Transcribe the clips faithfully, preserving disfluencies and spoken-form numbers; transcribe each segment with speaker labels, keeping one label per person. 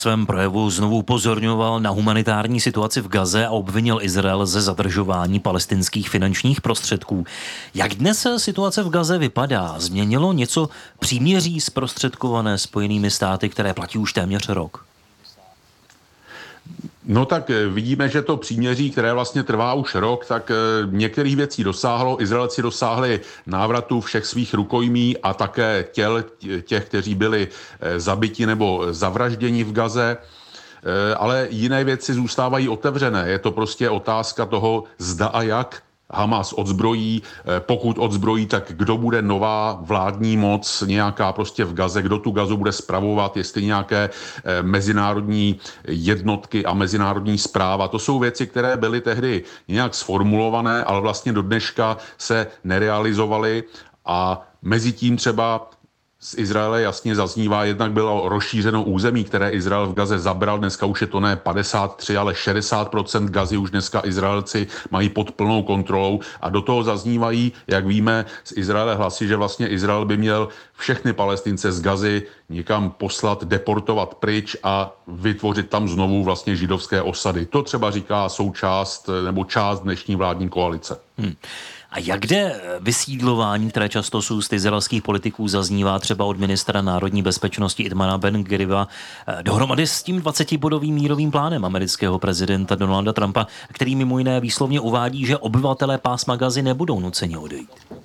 Speaker 1: V svém projevu znovu upozorňoval na humanitární situaci v Gaze a obvinil Izrael ze zadržování palestinských finančních prostředků. Jak dnes situace v Gaze vypadá? Změnilo něco příměří zprostředkované Spojenými státy, které platí už téměř rok?
Speaker 2: No tak vidíme, že to příměří, které vlastně trvá už rok, tak některých věcí dosáhlo. Izraelci dosáhli návratu všech svých rukojmí a také těl těch, kteří byli zabiti nebo zavražděni v Gaze. Ale jiné věci zůstávají otevřené. Je to prostě otázka toho, zda a jak Hamas odzbrojí, pokud odzbrojí, tak kdo bude nová vládní moc nějaká prostě v Gaze, kdo tu Gazu bude spravovat, jestli nějaké mezinárodní jednotky a mezinárodní správa. To jsou věci, které byly tehdy nějak sformulované, ale vlastně do dneška se nerealizovaly a mezi tím třeba z Izraele jasně zaznívá, jednak bylo rozšířeno území, které Izrael v Gaze zabral. Dneska už je to ne padesát tři, ale šedesát procent Gazy už dneska Izraelci mají pod plnou kontrolou. A do toho zaznívají, jak víme, z Izraele hlasy, že vlastně Izrael by měl všechny Palestince z Gazy někam poslat, deportovat pryč a vytvořit tam znovu vlastně židovské osady. To třeba říká součást nebo část dnešní vládní koalice. Hmm.
Speaker 1: A jak jde vysídlování, které často z úst izraelských politiků zaznívá třeba od ministra národní bezpečnosti Itmana Ben-Gvira, dohromady s tím dvacetibodovým mírovým plánem amerického prezidenta Donalda Trumpa, který mimo jiné výslovně uvádí, že obyvatelé pásma Gazy nebudou nuceni odejít?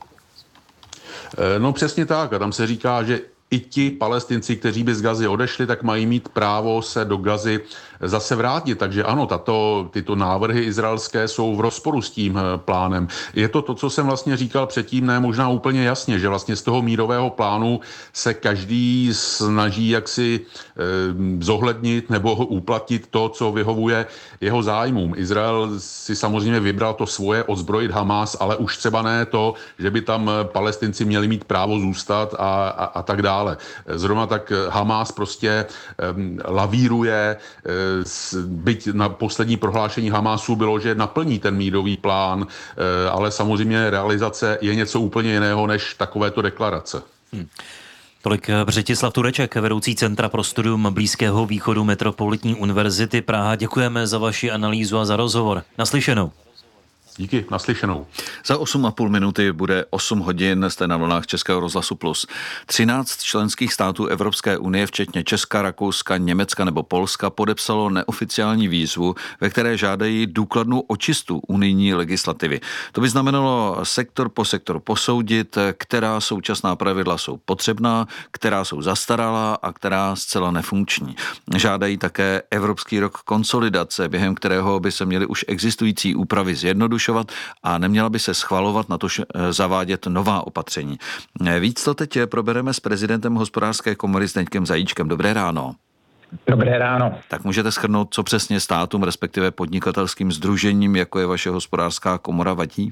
Speaker 2: No přesně tak. A tam se říká, že i ti Palestinci, kteří by z Gazy odešli, tak mají mít právo se do Gazy zase vrátit. Takže ano, tato, tyto návrhy izraelské jsou v rozporu s tím plánem. Je to to, co jsem vlastně říkal předtím, ne možná úplně jasně, že vlastně z toho mírového plánu se každý snaží jaksi eh, zohlednit nebo uplatit to, co vyhovuje jeho zájmům. Izrael si samozřejmě vybral to svoje, odzbrojit Hamas, ale už třeba ne to, že by tam Palestinci měli mít právo zůstat a, a, a tak dále. Zrovna tak Hamas prostě eh, lavíruje, eh, byť na poslední prohlášení Hamasu bylo, že naplní ten mírový plán, ale samozřejmě realizace je něco úplně jiného než takovéto deklarace. Hmm.
Speaker 1: Tolik Břetislav Tureček, vedoucí Centra pro studium Blízkého východu Metropolitní univerzity Praha. Děkujeme za vaši analýzu a za rozhovor. Naslyšenou.
Speaker 2: Díky, naslyšenou.
Speaker 3: Za osm a půl minuty bude osm hodin, jste na vlnách Českého rozhlasu Plus. třináct členských států Evropské unie, včetně Česka, Rakouska, Německa nebo Polska, podepsalo neoficiální výzvu, ve které žádají důkladnou očistu unijní legislativy. To by znamenalo sektor po sektoru posoudit, která současná pravidla jsou potřebná, která jsou zastaralá a která zcela nefunkční. Žádají také Evropský rok konsolidace, během kterého by se měly už existující úpravy zjednodušit a neměla by se schvalovat, natož zavádět nová opatření. Víc to teď probereme s prezidentem hospodářské komory Zdeňkem Zajíčkem. Dobré ráno.
Speaker 4: Dobré ráno.
Speaker 3: Tak můžete shrnout, co přesně státům, respektive podnikatelským sdružením, jako je vaše hospodářská komora, vadí?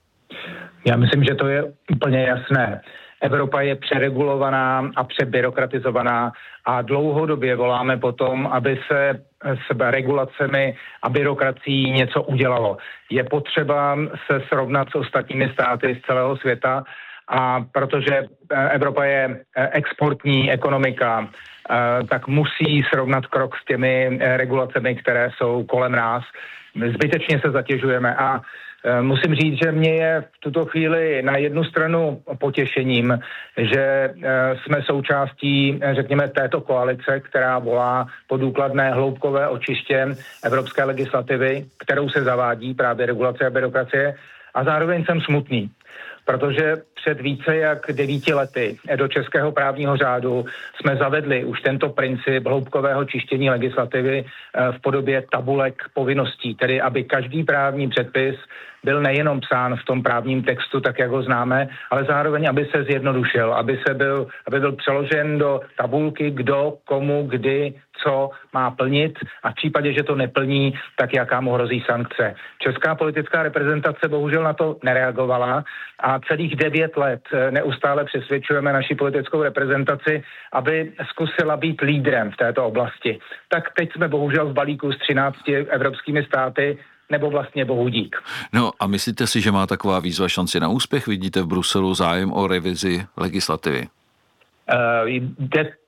Speaker 4: Já myslím, že to je úplně jasné. Evropa je přeregulovaná a přebyrokratizovaná a dlouhodobě voláme potom, aby se s regulacemi a byrokracií něco udělalo. Je potřeba se srovnat s ostatními státy z celého světa, a protože Evropa je exportní ekonomika, tak musí srovnat krok s těmi regulacemi, které jsou kolem nás. Zbytečně se zatěžujeme a musím říct, že mě je v tuto chvíli na jednu stranu potěšením, že jsme součástí, řekněme, této koalice, která volá po důkladné hloubkové očiště evropské legislativy, kterou se zavádí právě regulace a byrokracie. A zároveň jsem smutný, protože před více jak devíti lety do českého právního řádu jsme zavedli už tento princip hloubkového čištění legislativy v podobě tabulek povinností, tedy aby každý právní předpis byl nejenom psán v tom právním textu, tak jak ho známe, ale zároveň, aby se zjednodušil, aby, se byl, aby byl přeložen do tabulky, kdo, komu, kdy, co má plnit a v případě, že to neplní, tak jaká mu hrozí sankce. Česká politická reprezentace bohužel na to nereagovala a celých devět let neustále přesvědčujeme naši politickou reprezentaci, aby zkusila být lídrem v této oblasti. Tak teď jsme bohužel v balíku s třinácti evropskými státy, nebo vlastně bohu dík.
Speaker 3: No a myslíte si, že má taková výzva šanci na úspěch? Vidíte v Bruselu zájem o revizi legislativy?
Speaker 4: Uh, jde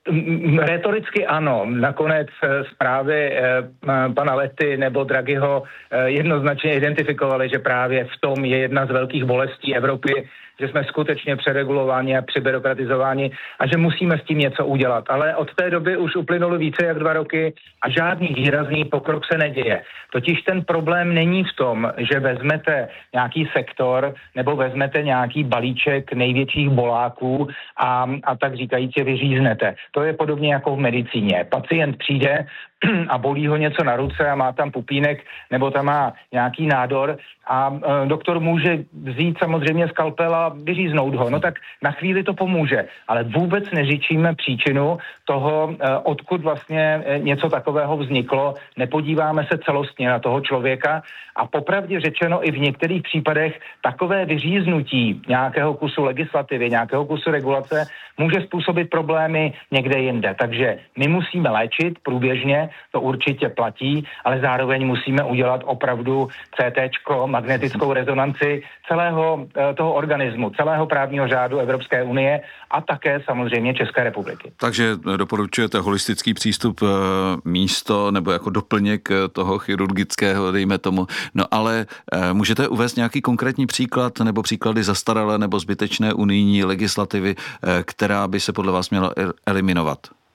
Speaker 4: Retoricky ano. Nakonec zprávy pana Lety nebo Draghiho jednoznačně identifikovali, že právě v tom je jedna z velkých bolestí Evropy, že jsme skutečně přeregulováni a přebyrokratizováni a že musíme s tím něco udělat. Ale od té doby už uplynulo více jak dva roky a žádný výrazný pokrok se neděje. Totiž ten problém není v tom, že vezmete nějaký sektor nebo vezmete nějaký balíček největších boláků a, a tak říkajíc je vyříznete. To je podobně jako v medicíně. Pacient přijde a bolí ho něco na ruce a má tam pupínek nebo tam má nějaký nádor a e, doktor může vzít samozřejmě skalpel a vyříznout ho. No tak na chvíli to pomůže, ale vůbec neřečíme příčinu toho, e, odkud vlastně e, něco takového vzniklo. Nepodíváme se celostně na toho člověka a popravdě řečeno i v některých případech takové vyříznutí nějakého kusu legislativy, nějakého kusu regulace může způsobit problémy někde jinde. Takže my musíme léčit průběžně, to určitě platí, ale zároveň musíme udělat opravdu cé téčko, magnetickou rezonanci celého toho organismu, celého právního řádu Evropské unie a také samozřejmě České republiky.
Speaker 3: Takže doporučujete holistický přístup místo nebo jako doplněk toho chirurgického, dejme tomu. No ale můžete uvést nějaký konkrétní příklad nebo příklady zastaralé nebo zbytečné unijní legislativy, která by se podle vás měla eliminovat?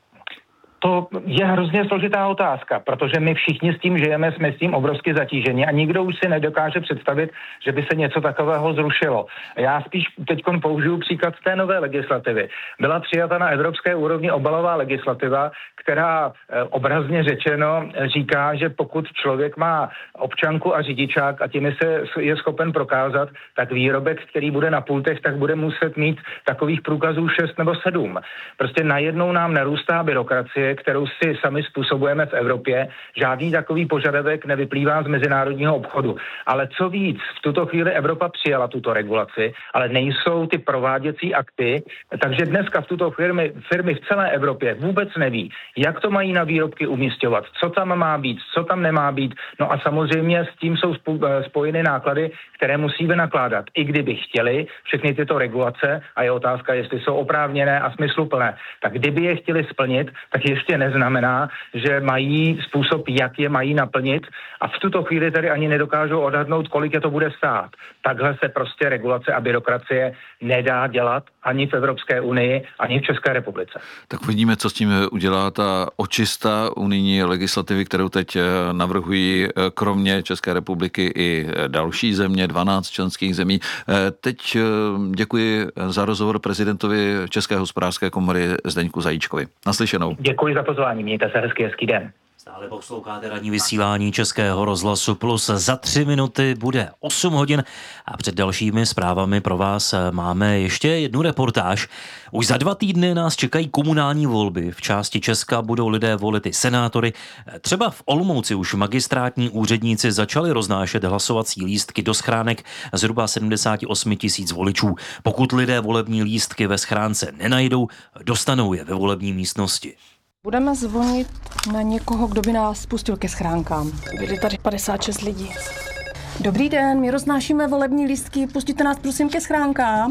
Speaker 4: To je hrozně složitá otázka, protože my všichni s tím žijeme, jsme s tím obrovsky zatíženi a nikdo už si nedokáže představit, že by se něco takového zrušilo. Já spíš teď použiju příklad z té nové legislativy. Byla přijata na evropské úrovni obalová legislativa, která obrazně řečeno říká, že pokud člověk má občanku a řidičák a tím se je schopen prokázat, tak výrobek, který bude na pultech, tak bude muset mít takových průkazů šest nebo sedm. Prostě najednou nám narůstá byrokracie, kterou si sami způsobujeme v Evropě. Žádný takový požadavek nevyplývá z mezinárodního obchodu. Ale co víc, v tuto chvíli Evropa přijala tuto regulaci, ale nejsou ty prováděcí akty, takže dneska v tuto firmy, firmy v celé Evropě vůbec neví, jak to mají na výrobky umísťovat, co tam má být, co tam nemá být. No a samozřejmě s tím jsou spojeny náklady, které musí vynakládat. I kdyby chtěli všechny tyto regulace, a je otázka, jestli jsou oprávněné a smysluplné, tak kdyby je chtěli splnit, tak ještě neznamená, že mají způsob, jak je mají naplnit a v tuto chvíli tady ani nedokážou odhadnout, kolik je to bude stát. Takhle se prostě regulace a byrokracie nedá dělat ani v Evropské unii, ani v České republice.
Speaker 3: Tak uvidíme, co s tím udělá ta očista unijní legislativy, kterou teď navrhují kromě České republiky i další země, dvanáct členských zemí. Teď děkuji za rozhovor prezidentovi České hospodářské komory Zdeňku Zajíčkovi. Naslyšenou.
Speaker 4: Děkuji za pozvání, mějte se hezky, hezký den.
Speaker 1: Stále posloucháte ranní vysílání Českého rozhlasu Plus. Za tři minuty bude osm hodin a před dalšími zprávami pro vás máme ještě jednu reportáž. Už za dva týdny nás čekají komunální volby. V části Česka budou lidé volit i senátory. Třeba v Olomouci už magistrátní úředníci začali roznášet hlasovací lístky do schránek zhruba sedmdesát osm tisíc voličů. Pokud lidé volební lístky ve schránce nenajdou, dostanou je ve volební místnosti.
Speaker 5: Budeme zvonit na někoho, kdo by nás pustil ke schránkám. Byli tady padesát šest lidí. Dobrý den, my roznášíme volební lístky, pustíte nás prosím ke schránkám?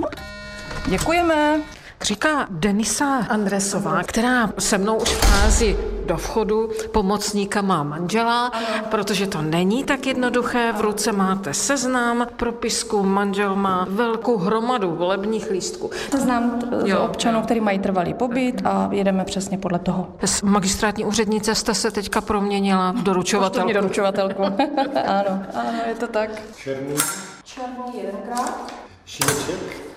Speaker 5: Děkujeme.
Speaker 6: Říká Denisa Andresová, která se mnou už vchází do vchodu, pomocníka má manžela, protože to není tak jednoduché. V ruce máte seznam propisku, manžel má velkou hromadu volebních lístků.
Speaker 5: Seznam z občanů, který mají trvalý pobyt a jedeme přesně podle toho.
Speaker 6: Z magistrátní úřednice jste se teďka proměnila v doručovatelku.
Speaker 5: Poštovní doručovatelku. Ano, ano, je to tak. Černý. Černý jedenkrát.
Speaker 6: Šíček.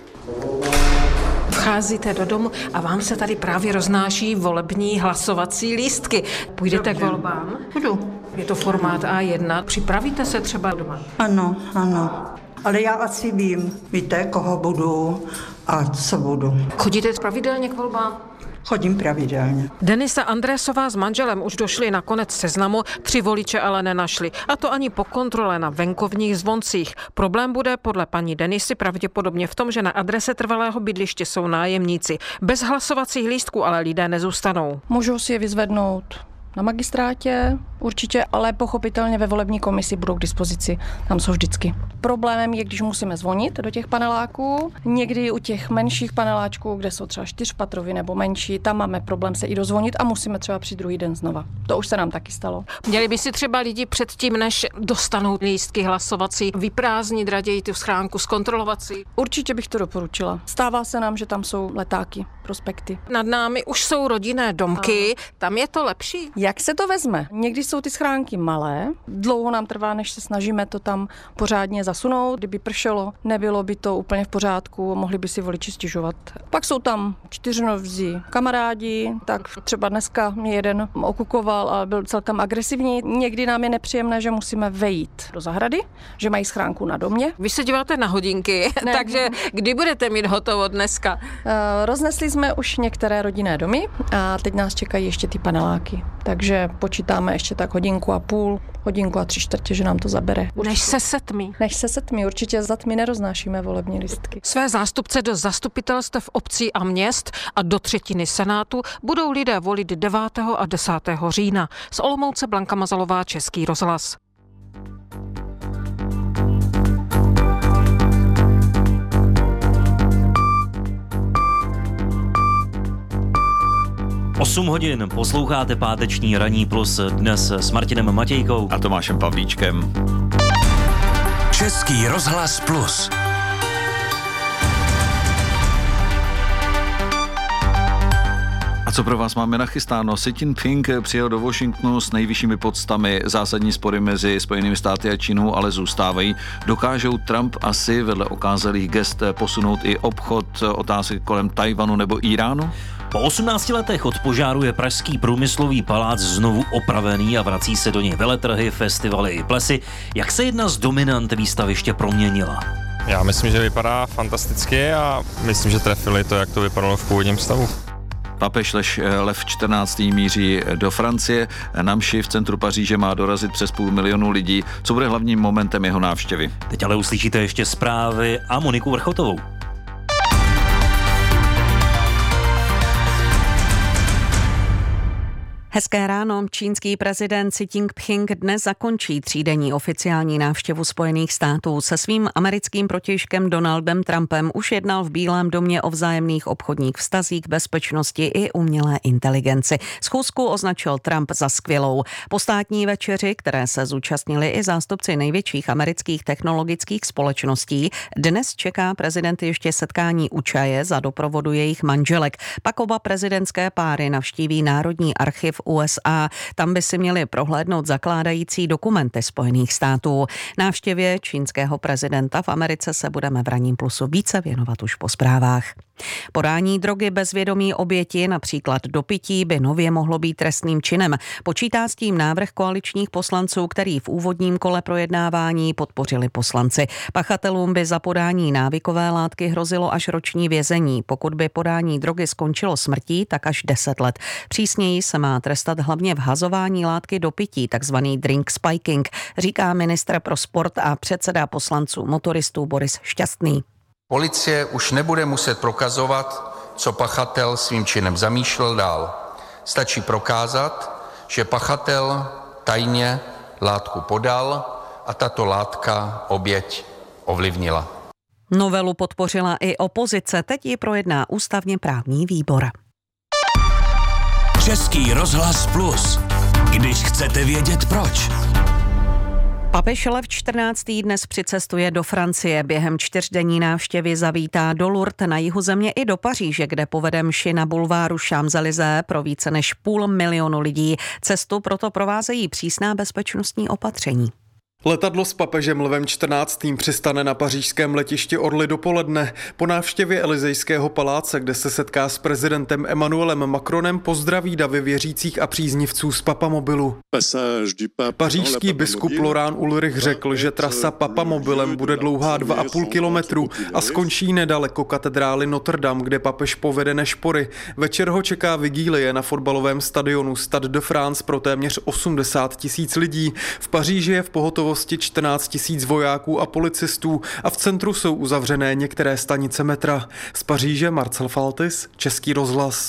Speaker 6: Vcházíte do domu a vám se tady právě roznáší volební hlasovací lístky. Půjdete k volbám?
Speaker 7: Jdu.
Speaker 6: Je to formát á jedna. Připravíte se třeba doma?
Speaker 7: Ano, ano. Ale já asi vím, víte, koho budu a co budu.
Speaker 6: Chodíte pravidelně k volbám?
Speaker 7: Chodím pravidelně.
Speaker 6: Denisa Andrésová s manželem už došli na konec seznamu, tři voliče ale nenašli. A to ani po kontrole na venkovních zvoncích. Problém bude podle paní Denisy pravděpodobně v tom, že na adrese trvalého bydliště jsou nájemníci. Bez hlasovacích lístků ale lidé nezůstanou.
Speaker 5: Můžou si je vyzvednout na magistrátě, určitě, ale pochopitelně ve volební komisi budou k dispozici. Tam jsou vždycky. Problémem je, když musíme zvonit do těch paneláků. Někdy u těch menších paneláčků, kde jsou třeba čtyřpatrový nebo menší, tam máme problém se i dozvonit a musíme třeba přijít druhý den znova. To už se nám taky stalo.
Speaker 6: Měli by si třeba lidi předtím, než dostanou lístky hlasovací, vyprázdnit raději tu schránku, zkontrolovat si?
Speaker 5: Určitě bych to doporučila. Stává se nám, že tam jsou letáky, prospekty.
Speaker 6: Nad námi už jsou rodinné domky, a tam je to lepší.
Speaker 5: Jak se to vezme? Někdy jsou ty schránky malé, dlouho nám trvá, než se snažíme to tam pořádně zasunout. Kdyby pršelo, nebylo by to úplně v pořádku, mohli by si voliči stěžovat. Pak jsou tam čtyřnovzí kamarádi, tak třeba dneska mě jeden okukoval a byl celkem agresivní. Někdy nám je nepříjemné, že musíme vejít do zahrady, že mají schránku na domě.
Speaker 6: Vy se díváte na hodinky, ne. Takže kdy budete mít hotovo dneska?
Speaker 5: Uh, roznesli jsme už některé rodinné domy a teď nás čekají ještě ty paneláky. Takže počítáme ještě tak hodinku a půl, hodinku a tři čtvrtě, že nám to zabere. Určitě.
Speaker 6: Než se setmí.
Speaker 5: Než se setmí, určitě za tmy neroznášíme volební lístky.
Speaker 6: Své zástupce do zastupitelstev obcí a měst a do třetiny senátu budou lidé volit devátého a desátého října. Z Olomouce Blanka Mazalová, Český rozhlas.
Speaker 1: osm hodin, posloucháte páteční ranní plus dnes s Martinem Matějkou
Speaker 3: a Tomášem Pavlíčkem.
Speaker 8: Český rozhlas plus.
Speaker 3: A co pro vás máme nachystáno? Xi Jinping přijel do Washingtonu s nejvyššími poctami. Zásadní spory mezi Spojenými státy a Čínou ale zůstávají. Dokážou Trump asi vedle okázalých gest posunout i obchod, otázky kolem Tajvanu nebo Iránu?
Speaker 1: Po osmnácti letech od požáru je pražský průmyslový palác znovu opravený a vrací se do něj veletrhy, festivaly i plesy. Jak se jedna z dominant výstaviště proměnila?
Speaker 9: Já myslím, že vypadá fantasticky a myslím, že trefili to, jak to vypadalo v původním stavu.
Speaker 3: Papež Lev čtrnáctý míří do Francie. Na mši v centru Paříže má dorazit přes půl milionu lidí. Co bude hlavním momentem jeho návštěvy?
Speaker 1: Teď ale uslyšíte ještě zprávy a Moniku Vrchotovou.
Speaker 10: Hezké ráno. Čínský prezident Xi Jinping dnes zakončí třídenní oficiální návštěvu Spojených států. Se svým americkým protějškem Donaldem Trumpem už jednal v Bílém domě o vzájemných obchodních vztazích, bezpečnosti i umělé inteligenci. Schůzku označil Trump za skvělou. Po státní večeři, které se zúčastnili i zástupci největších amerických technologických společností, dnes čeká prezident ještě setkání u čaje za doprovodu jejich manželek. Pak oba prezidentské páry navštíví Národní archiv U S A. Tam by si měli prohlédnout zakládající dokumenty Spojených států. Návštěvě čínského prezidenta v Americe se budeme v Ranním plusu více věnovat už po zprávách. Podání drogy bez vědomí oběti, například dopití, by nově mohlo být trestným činem. Počítá s tím návrh koaličních poslanců, který v úvodním kole projednávání podpořili poslanci. Pachatelům by za podání návykové látky hrozilo až roční vězení. Pokud by podání drogy skončilo smrtí, tak až deset let. Přísněji se má trestat hlavně vhazování látky do pití, takzvaný drink spiking, říká ministr pro sport a předseda poslanců motoristů Boris Šťastný.
Speaker 11: Policie už nebude muset prokazovat, co pachatel svým činem zamýšlel dál. Stačí prokázat, že pachatel tajně látku podal a tato látka oběť ovlivnila.
Speaker 10: Novelu podpořila i opozice, teď ji projedná ústavně právní výbor.
Speaker 8: Český rozhlas plus. Když chcete vědět proč.
Speaker 10: Papež Lev čtrnáctý dnes přicestuje do Francie. Během čtyřdenní návštěvy zavítá do Lourdes na jihu země i do Paříže, kde povede mši na bulváru Champs-Élysées pro více než půl milionu lidí. Cestu proto provázejí přísná bezpečnostní opatření.
Speaker 12: Letadlo s papežem Lvem čtrnáctým přistane na pařížském letišti Orly dopoledne. Po návštěvě Elysejského paláce, kde se setká s prezidentem Emmanuelem Macronem, pozdraví davy věřících a příznivců z Papamobilu. Pařížský biskup Laurent Ulrich řekl, že trasa Papamobilem bude dlouhá dva a půl kilometru a skončí nedaleko katedrály Notre Dame, kde papež povede nešpory. Večer ho čeká vigílie na fotbalovém stadionu Stade de France pro téměř osmdesát tisíc lidí. V Paříži je v pohotovosti čtrnáct tisíc vojáků a policistů a v centru jsou uzavřené některé stanice metra. Z Paříže Marcel Faltis, Český rozhlas.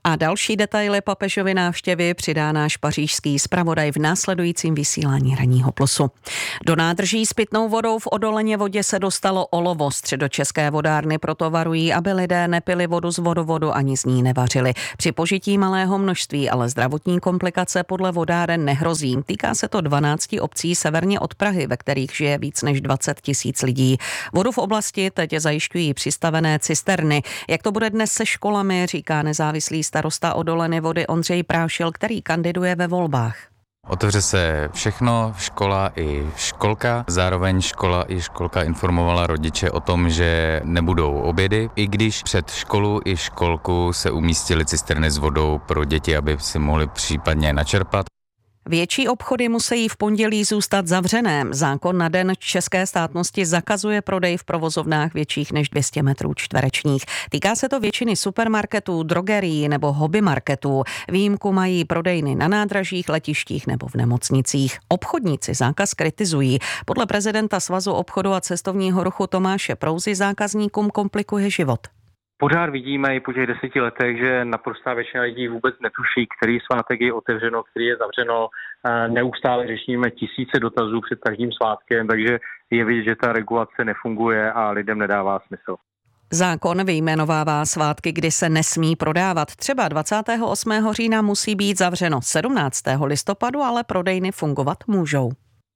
Speaker 10: A další detaily papežovy návštěvy přidá náš pařížský zpravodaj v následujícím vysílání Ranního plusu. Do nádrží s pitnou vodou v Odoleně vodě se dostalo olovo. Středočeské vodárny proto varují, aby lidé nepili vodu z vodovodu ani z ní nevařili. Při požití malého množství ale zdravotní komplikace podle vodáren nehrozí. Týká se to dvanácti obcí severně od Prahy, ve kterých žije víc než dvacet tisíc lidí. Vodu v oblasti teď zajišťují přistavené cisterny. Jak to bude dnes se školami, říká nezávislý starosta Odoleny vody Ondřej Prášil, který kandiduje ve volbách.
Speaker 13: Otevře se všechno, škola i školka. Zároveň škola i školka informovala rodiče o tom, že nebudou obědy, i když před školu i školku se umístily cisterny s vodou pro děti, aby si mohli případně načerpat.
Speaker 10: Větší obchody musí v pondělí zůstat zavřené. Zákon na den české státnosti zakazuje prodej v provozovnách větších než dvě stě metrů čtverečních. Týká se to většiny supermarketů, drogerií nebo hobbymarketů. Výjimku mají prodejny na nádražích, letištích nebo v nemocnicích. Obchodníci zákaz kritizují. Podle prezidenta Svazu obchodu a cestovního ruchu Tomáše Prouzy zákazníkům komplikuje život.
Speaker 14: Pořád vidíme i po těch deseti letech, že naprostá většina lidí vůbec netuší, který svátek je otevřeno, který je zavřeno. Neustále řešíme tisíce dotazů před každým svátkem, takže je vidět, že ta regulace nefunguje a lidem nedává smysl.
Speaker 10: Zákon vyjmenovává svátky, kdy se nesmí prodávat. Třeba dvacátého osmého října musí být zavřeno, sedmnáctého listopadu ale prodejny fungovat můžou.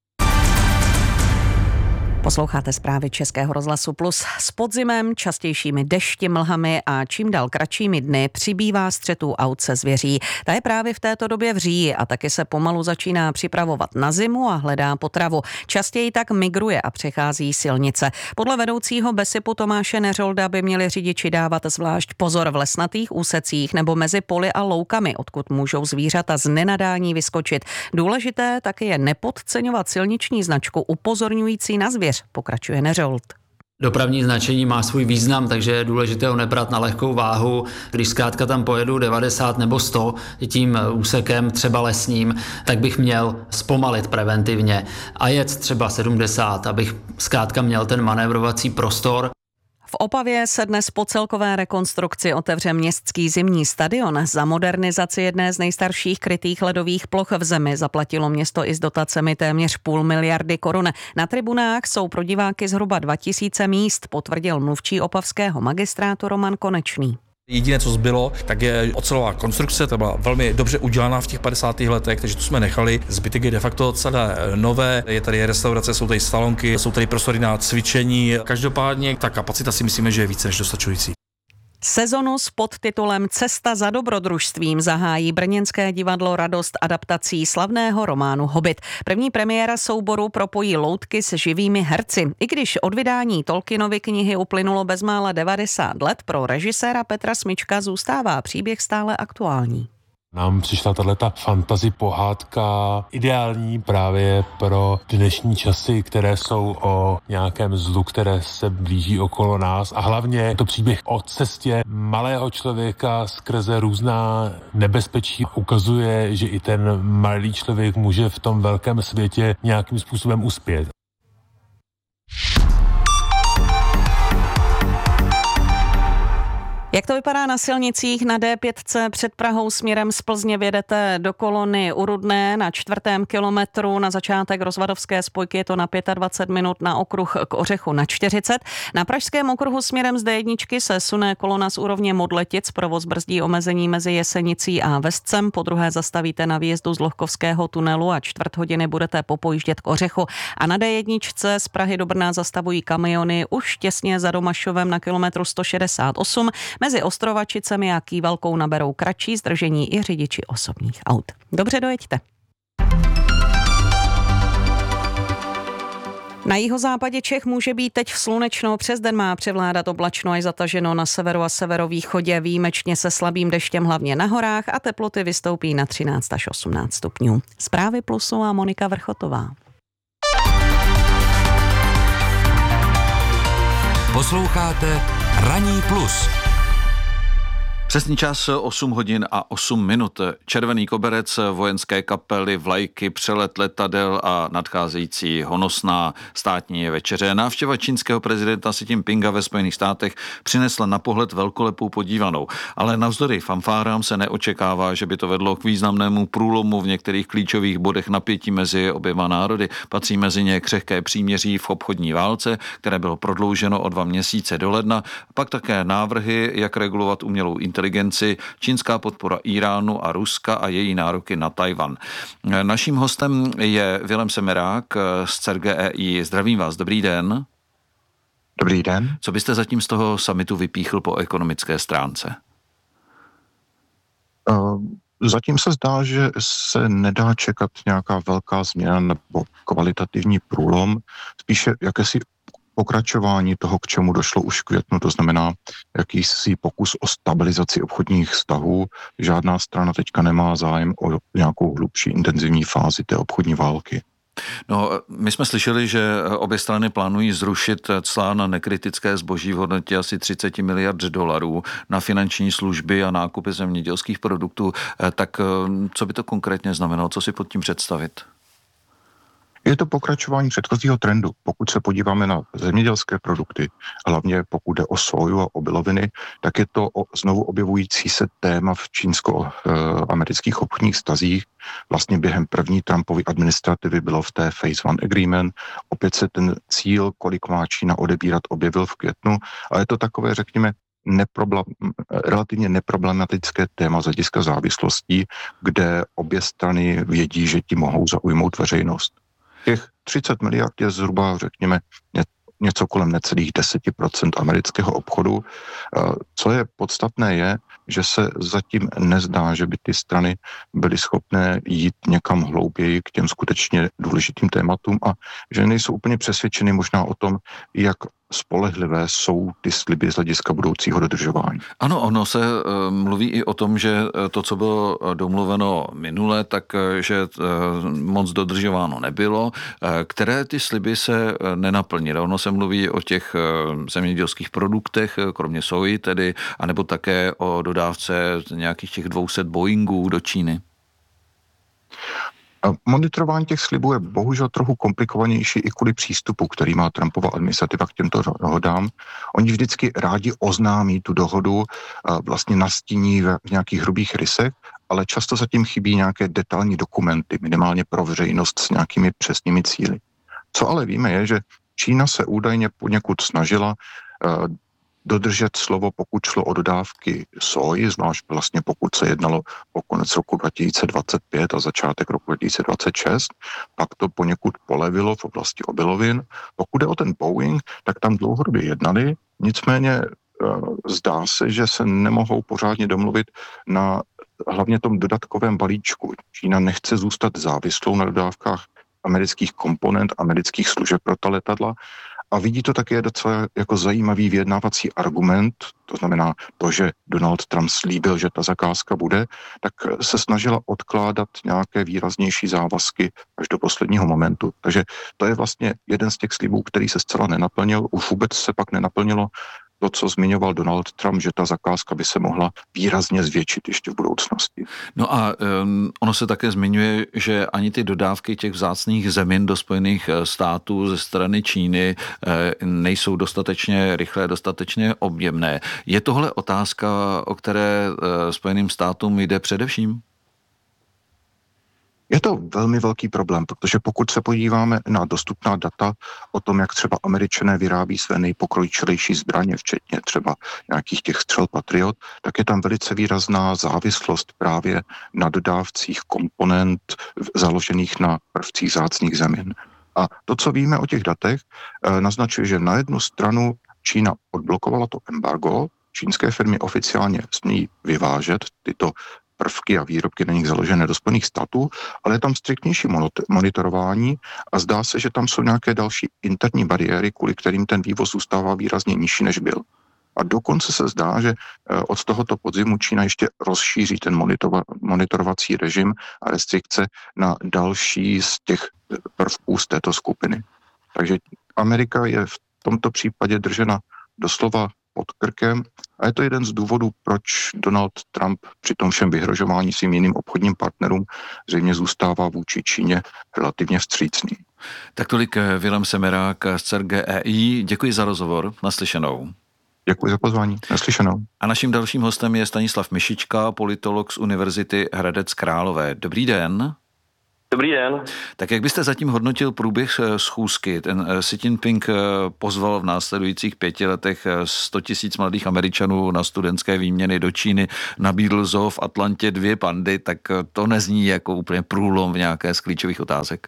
Speaker 10: Posloucháte zprávy Českého rozhlasu Plus. S podzimem, častějšími dešti, mlhami a čím dál kratšími dny přibývá střetů aut se zvěří. Ta je právě v této době v říji a taky se pomalu začíná připravovat na zimu a hledá potravu. Častěji tak migruje a přechází silnice. Podle vedoucího Besipu Tomáše Neřolda by měli řidiči dávat zvlášť pozor v lesnatých úsecích nebo mezi poli a loukami, odkud můžou zvířata z nenadání vyskočit. Důležité taky je nepodceňovat silniční značku upozorňující na zvěř, pokračuje Neřold.
Speaker 15: Dopravní značení má svůj význam, takže je důležité ho nebrat na lehkou váhu. Když zkrátka tam pojedu devadesát nebo sto tím úsekem třeba lesním, tak bych měl zpomalit preventivně a jet třeba sedmdesát, abych zkrátka měl ten manévrovací prostor.
Speaker 10: V Opavě se dnes po celkové rekonstrukci otevře městský zimní stadion. Za modernizaci jedné z nejstarších krytých ledových ploch v zemi zaplatilo město i s dotacemi téměř půl miliardy korun. Na tribunách jsou pro diváky zhruba dva tisíce míst, potvrdil mluvčí opavského magistrátu Roman Konečný.
Speaker 16: Jediné, co zbylo, tak je ocelová konstrukce, ta byla velmi dobře udělaná v těch padesátých letech, takže tu jsme nechali. Zbytek je de facto celé nové, je tady restaurace, jsou tady salonky, jsou tady prostory na cvičení. Každopádně ta kapacita si myslíme, že je více než dostačující.
Speaker 10: Sezonu s podtitulem Cesta za dobrodružstvím zahájí brněnské divadlo Radost adaptací slavného románu Hobbit. První premiéra souboru propojí loutky s živými herci. I když od vydání Tolkienovy knihy uplynulo bezmála devadesát let, pro režiséra Petra Smyčka zůstává příběh stále aktuální.
Speaker 17: Nám přišla tato fantasy pohádka ideální právě pro dnešní časy, které jsou o nějakém zlu, které se blíží okolo nás, a hlavně to příběh o cestě malého člověka skrze různá nebezpečí ukazuje, že i ten malý člověk může v tom velkém světě nějakým způsobem uspět.
Speaker 10: Jak to vypadá na silnicích? Na D pět před Prahou směrem z Plzně vědete do kolony u Rudné na čtvrtém kilometru. Na začátek rozvadovské spojky je to na dvacet pět minut, na okruh k Ořechu na čtyřicet. Na pražském okruhu směrem z D jedna se sune kolona z úrovně Modletic. Provoz brzdí omezení mezi Jesenicí a Vescem. Po druhé zastavíte na výjezdu z Lohkovského tunelu a čtvrt hodiny budete popojíždět k Ořechu. A na D jedna z Prahy do Brna zastavují kamiony už těsně za Domašovem na kilometru sto šedesát osm. Mezi Ostrovačicemi a Kývalkou naberou kratší zdržení i řidiči osobních aut. Dobře, dojeďte. Na jihozápadě Čech může být teď slunečno, přes den má převládat oblačno až zataženo na severu a severovýchodě, výjimečně se slabým deštěm hlavně na horách a teploty vystoupí na třináct až osmnáct stupňů. Zprávy Plusu a Monika Vrchotová.
Speaker 8: Posloucháte Ranní plus.
Speaker 3: Přesný čas osm hodin a osm minut. Červený koberec, vojenské kapely, vlajky, přelet letadel a nadcházející honosná státní večeře. Návštěva čínského prezidenta Xi Jinpinga ve Spojených státech přinesla na pohled velkolepou podívanou. Ale navzdory fanfárám se neočekává, že by to vedlo k významnému průlomu v některých klíčových bodech napětí mezi oběma národy. Patří mezi ně křehké příměří v obchodní válce, které bylo prodlouženo o dva měsíce do ledna, pak také návrhy, jak regulovat umělou inteligenci, čínská podpora Iránu a Ruska a její nároky na Tajvan. Naším hostem je Vilém Semerák z C E R G E I. Zdravím vás, dobrý den.
Speaker 18: Dobrý den.
Speaker 3: Co byste zatím z toho summitu vypíchl po ekonomické stránce?
Speaker 18: Uh, zatím se zdá, že se nedá čekat nějaká velká změna nebo kvalitativní průlom, spíše jakési pokračování toho, k čemu došlo už v květnu, to znamená jakýsi pokus o stabilizaci obchodních vztahů. Žádná strana teďka nemá zájem o nějakou hlubší intenzivní fázi té obchodní války.
Speaker 3: No, my jsme slyšeli, že obě strany plánují zrušit cla na nekritické zboží v hodnotě asi třicet miliard dolarů na finanční služby a nákupy zemědělských produktů. Tak co by to konkrétně znamenalo? Co si pod tím představit?
Speaker 18: Je to pokračování předchozího trendu. Pokud se podíváme na zemědělské produkty, hlavně pokud jde o soju a obiloviny, tak je to znovu objevující se téma v čínsko-amerických obchodních vztazích. Vlastně během první Trumpovy administrativy bylo v té Phase One Agreement. Opět se ten cíl, kolik má Čína odebírat, objevil v květnu. A je to takové, řekněme, neproblem, relativně neproblematické téma z hlediska závislostí, kde obě strany vědí, že ti mohou zaujmout veřejnost. Těch třicet miliard je zhruba, řekněme, něco kolem necelých deset procent amerického obchodu. Co je podstatné je, že se zatím nezdá, že by ty strany byly schopné jít někam hlouběji k těm skutečně důležitým tématům a že nejsou úplně přesvědčeny možná o tom, jak spolehlivé jsou ty sliby z hlediska budoucího dodržování.
Speaker 3: Ano, ono se uh, mluví i o tom, že to, co bylo domluveno minule, tak že uh, moc dodržováno nebylo. Uh, které ty sliby se uh, nenaplnily? Ono se mluví o těch uh, zemědělských produktech, kromě soji tedy, anebo také o dodávce nějakých těch dvě stě Boeingů do Číny.
Speaker 18: Monitorování těch slibů je bohužel trochu komplikovanější i kvůli přístupu, který má Trumpova administrativa k těmto dohodám. Oni vždycky rádi oznámí tu dohodu, vlastně nastíní v nějakých hrubých rysech, ale často zatím chybí nějaké detailní dokumenty, minimálně pro veřejnost s nějakými přesnými cíli. Co ale víme je, že Čína se údajně poněkud snažila dodržet slovo, pokud šlo o dodávky soji, zvlášť vlastně pokud se jednalo o konec roku dva tisíce dvacet pět a začátek roku dva tisíce dvacet šest, pak to poněkud polevilo v oblasti obilovin. Pokud je o ten Boeing, tak tam dlouhodobě jednali, nicméně zdá se, že se nemohou pořádně domluvit na hlavně tom dodatkovém balíčku. Čína nechce zůstat závislou na dodávkách amerických komponent, amerických služeb pro ta letadla, a vidí to také docela jako zajímavý vyjednávací argument, to znamená to, že Donald Trump slíbil, že ta zakázka bude, tak se snažila odkládat nějaké výraznější závazky až do posledního momentu. Takže to je vlastně jeden z těch slibů, který se zcela nenaplnil. Už vůbec se pak nenaplnilo to, co zmiňoval Donald Trump, že ta zakázka by se mohla výrazně zvětšit ještě v budoucnosti.
Speaker 3: No a um, ono se také zmiňuje, že ani ty dodávky těch vzácných zemin do Spojených států ze strany Číny uh, nejsou dostatečně rychlé, dostatečně objemné. Je tohle otázka, o které uh, Spojeným státům jde především?
Speaker 18: Je to velmi velký problém, protože pokud se podíváme na dostupná data o tom, jak třeba Američané vyrábí své nejpokročilejší zbraně, včetně třeba nějakých těch střel Patriot, tak je tam velice výrazná závislost právě na dodávcích komponent založených na prvcích vzácných zemin. A to, co víme o těch datech, naznačuje, že na jednu stranu Čína odblokovala to embargo, čínské firmy oficiálně smějí vyvážet tyto prvky a výrobky na nich založené do Spojených států, ale je tam striktnější monitorování a zdá se, že tam jsou nějaké další interní bariéry, kvůli kterým ten vývoz zůstává výrazně nižší, než byl. A dokonce se zdá, že od tohoto podzimu Čína ještě rozšíří ten monitorovací režim a restrikce na další z těch prvků z této skupiny. Takže Amerika je v tomto případě držena doslova pod krkem a je to jeden z důvodů, proč Donald Trump při tom všem vyhrožování svým jiným obchodním partnerům zřejmě zůstává vůči Číně relativně vstřícný.
Speaker 3: Tak tolik Vilém Semerák z C E R G E I. Děkuji za rozhovor. Naslyšenou.
Speaker 18: Děkuji za pozvání. Naslyšenou.
Speaker 3: A naším dalším hostem je Stanislav Mišička, politolog z Univerzity Hradec Králové. Dobrý den.
Speaker 19: Dobrý den.
Speaker 3: Tak jak byste zatím hodnotil průběh schůzky? Ten Xi Jinping pozval v následujících pěti letech sto tisíc mladých Američanů na studentské výměny do Číny, nabídl zoo v Atlantě dvě pandy, tak to nezní jako úplně průlom v nějaké z klíčových otázek.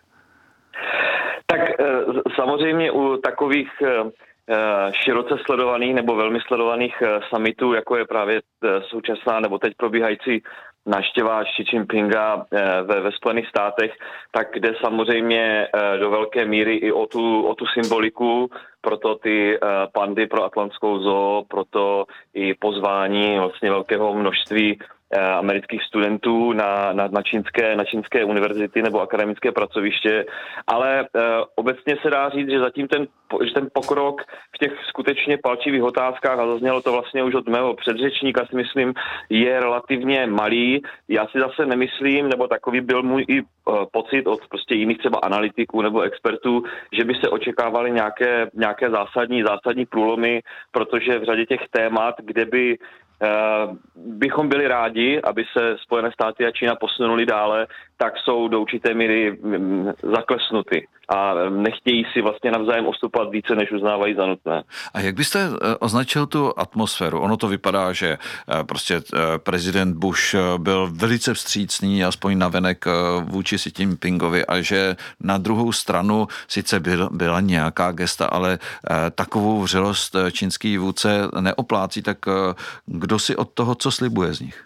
Speaker 19: Tak samozřejmě u takových široce sledovaných nebo velmi sledovaných summitů, jako je právě současná nebo teď probíhající návštěva Xi Jinpinga ve, ve Spojených státech, tak jde samozřejmě do velké míry i o tu, o tu symboliku, proto ty pandy pro atlantskou zoo, proto i pozvání vlastně velkého množství amerických studentů na, na, na, čínské, na čínské univerzity nebo akademické pracoviště, ale e, obecně se dá říct, že zatím ten, že ten pokrok v těch skutečně palčivých otázkách, a zaznělo to vlastně už od mého předřečníka, si myslím, je relativně malý. Já si zase nemyslím, nebo takový byl můj i e, pocit od prostě jiných třeba analytiků nebo expertů, že by se očekávaly nějaké, nějaké zásadní, zásadní průlomy, protože v řadě těch témat, kde by bychom byli rádi, aby se Spojené státy a Čína posunuli dále, tak jsou do určité míry zaklesnuty a nechtějí si vlastně navzájem ustupovat více, než uznávají za nutné.
Speaker 3: A jak byste označil tu atmosféru? Ono to vypadá, že prostě prezident Bush byl velice vstřícný, aspoň navenek vůči Xi Jinpingovi, a že na druhou stranu sice byla nějaká gesta, ale takovou vřelost čínský vůdce neoplácí, tak kdo si od toho, co slibuje z nich?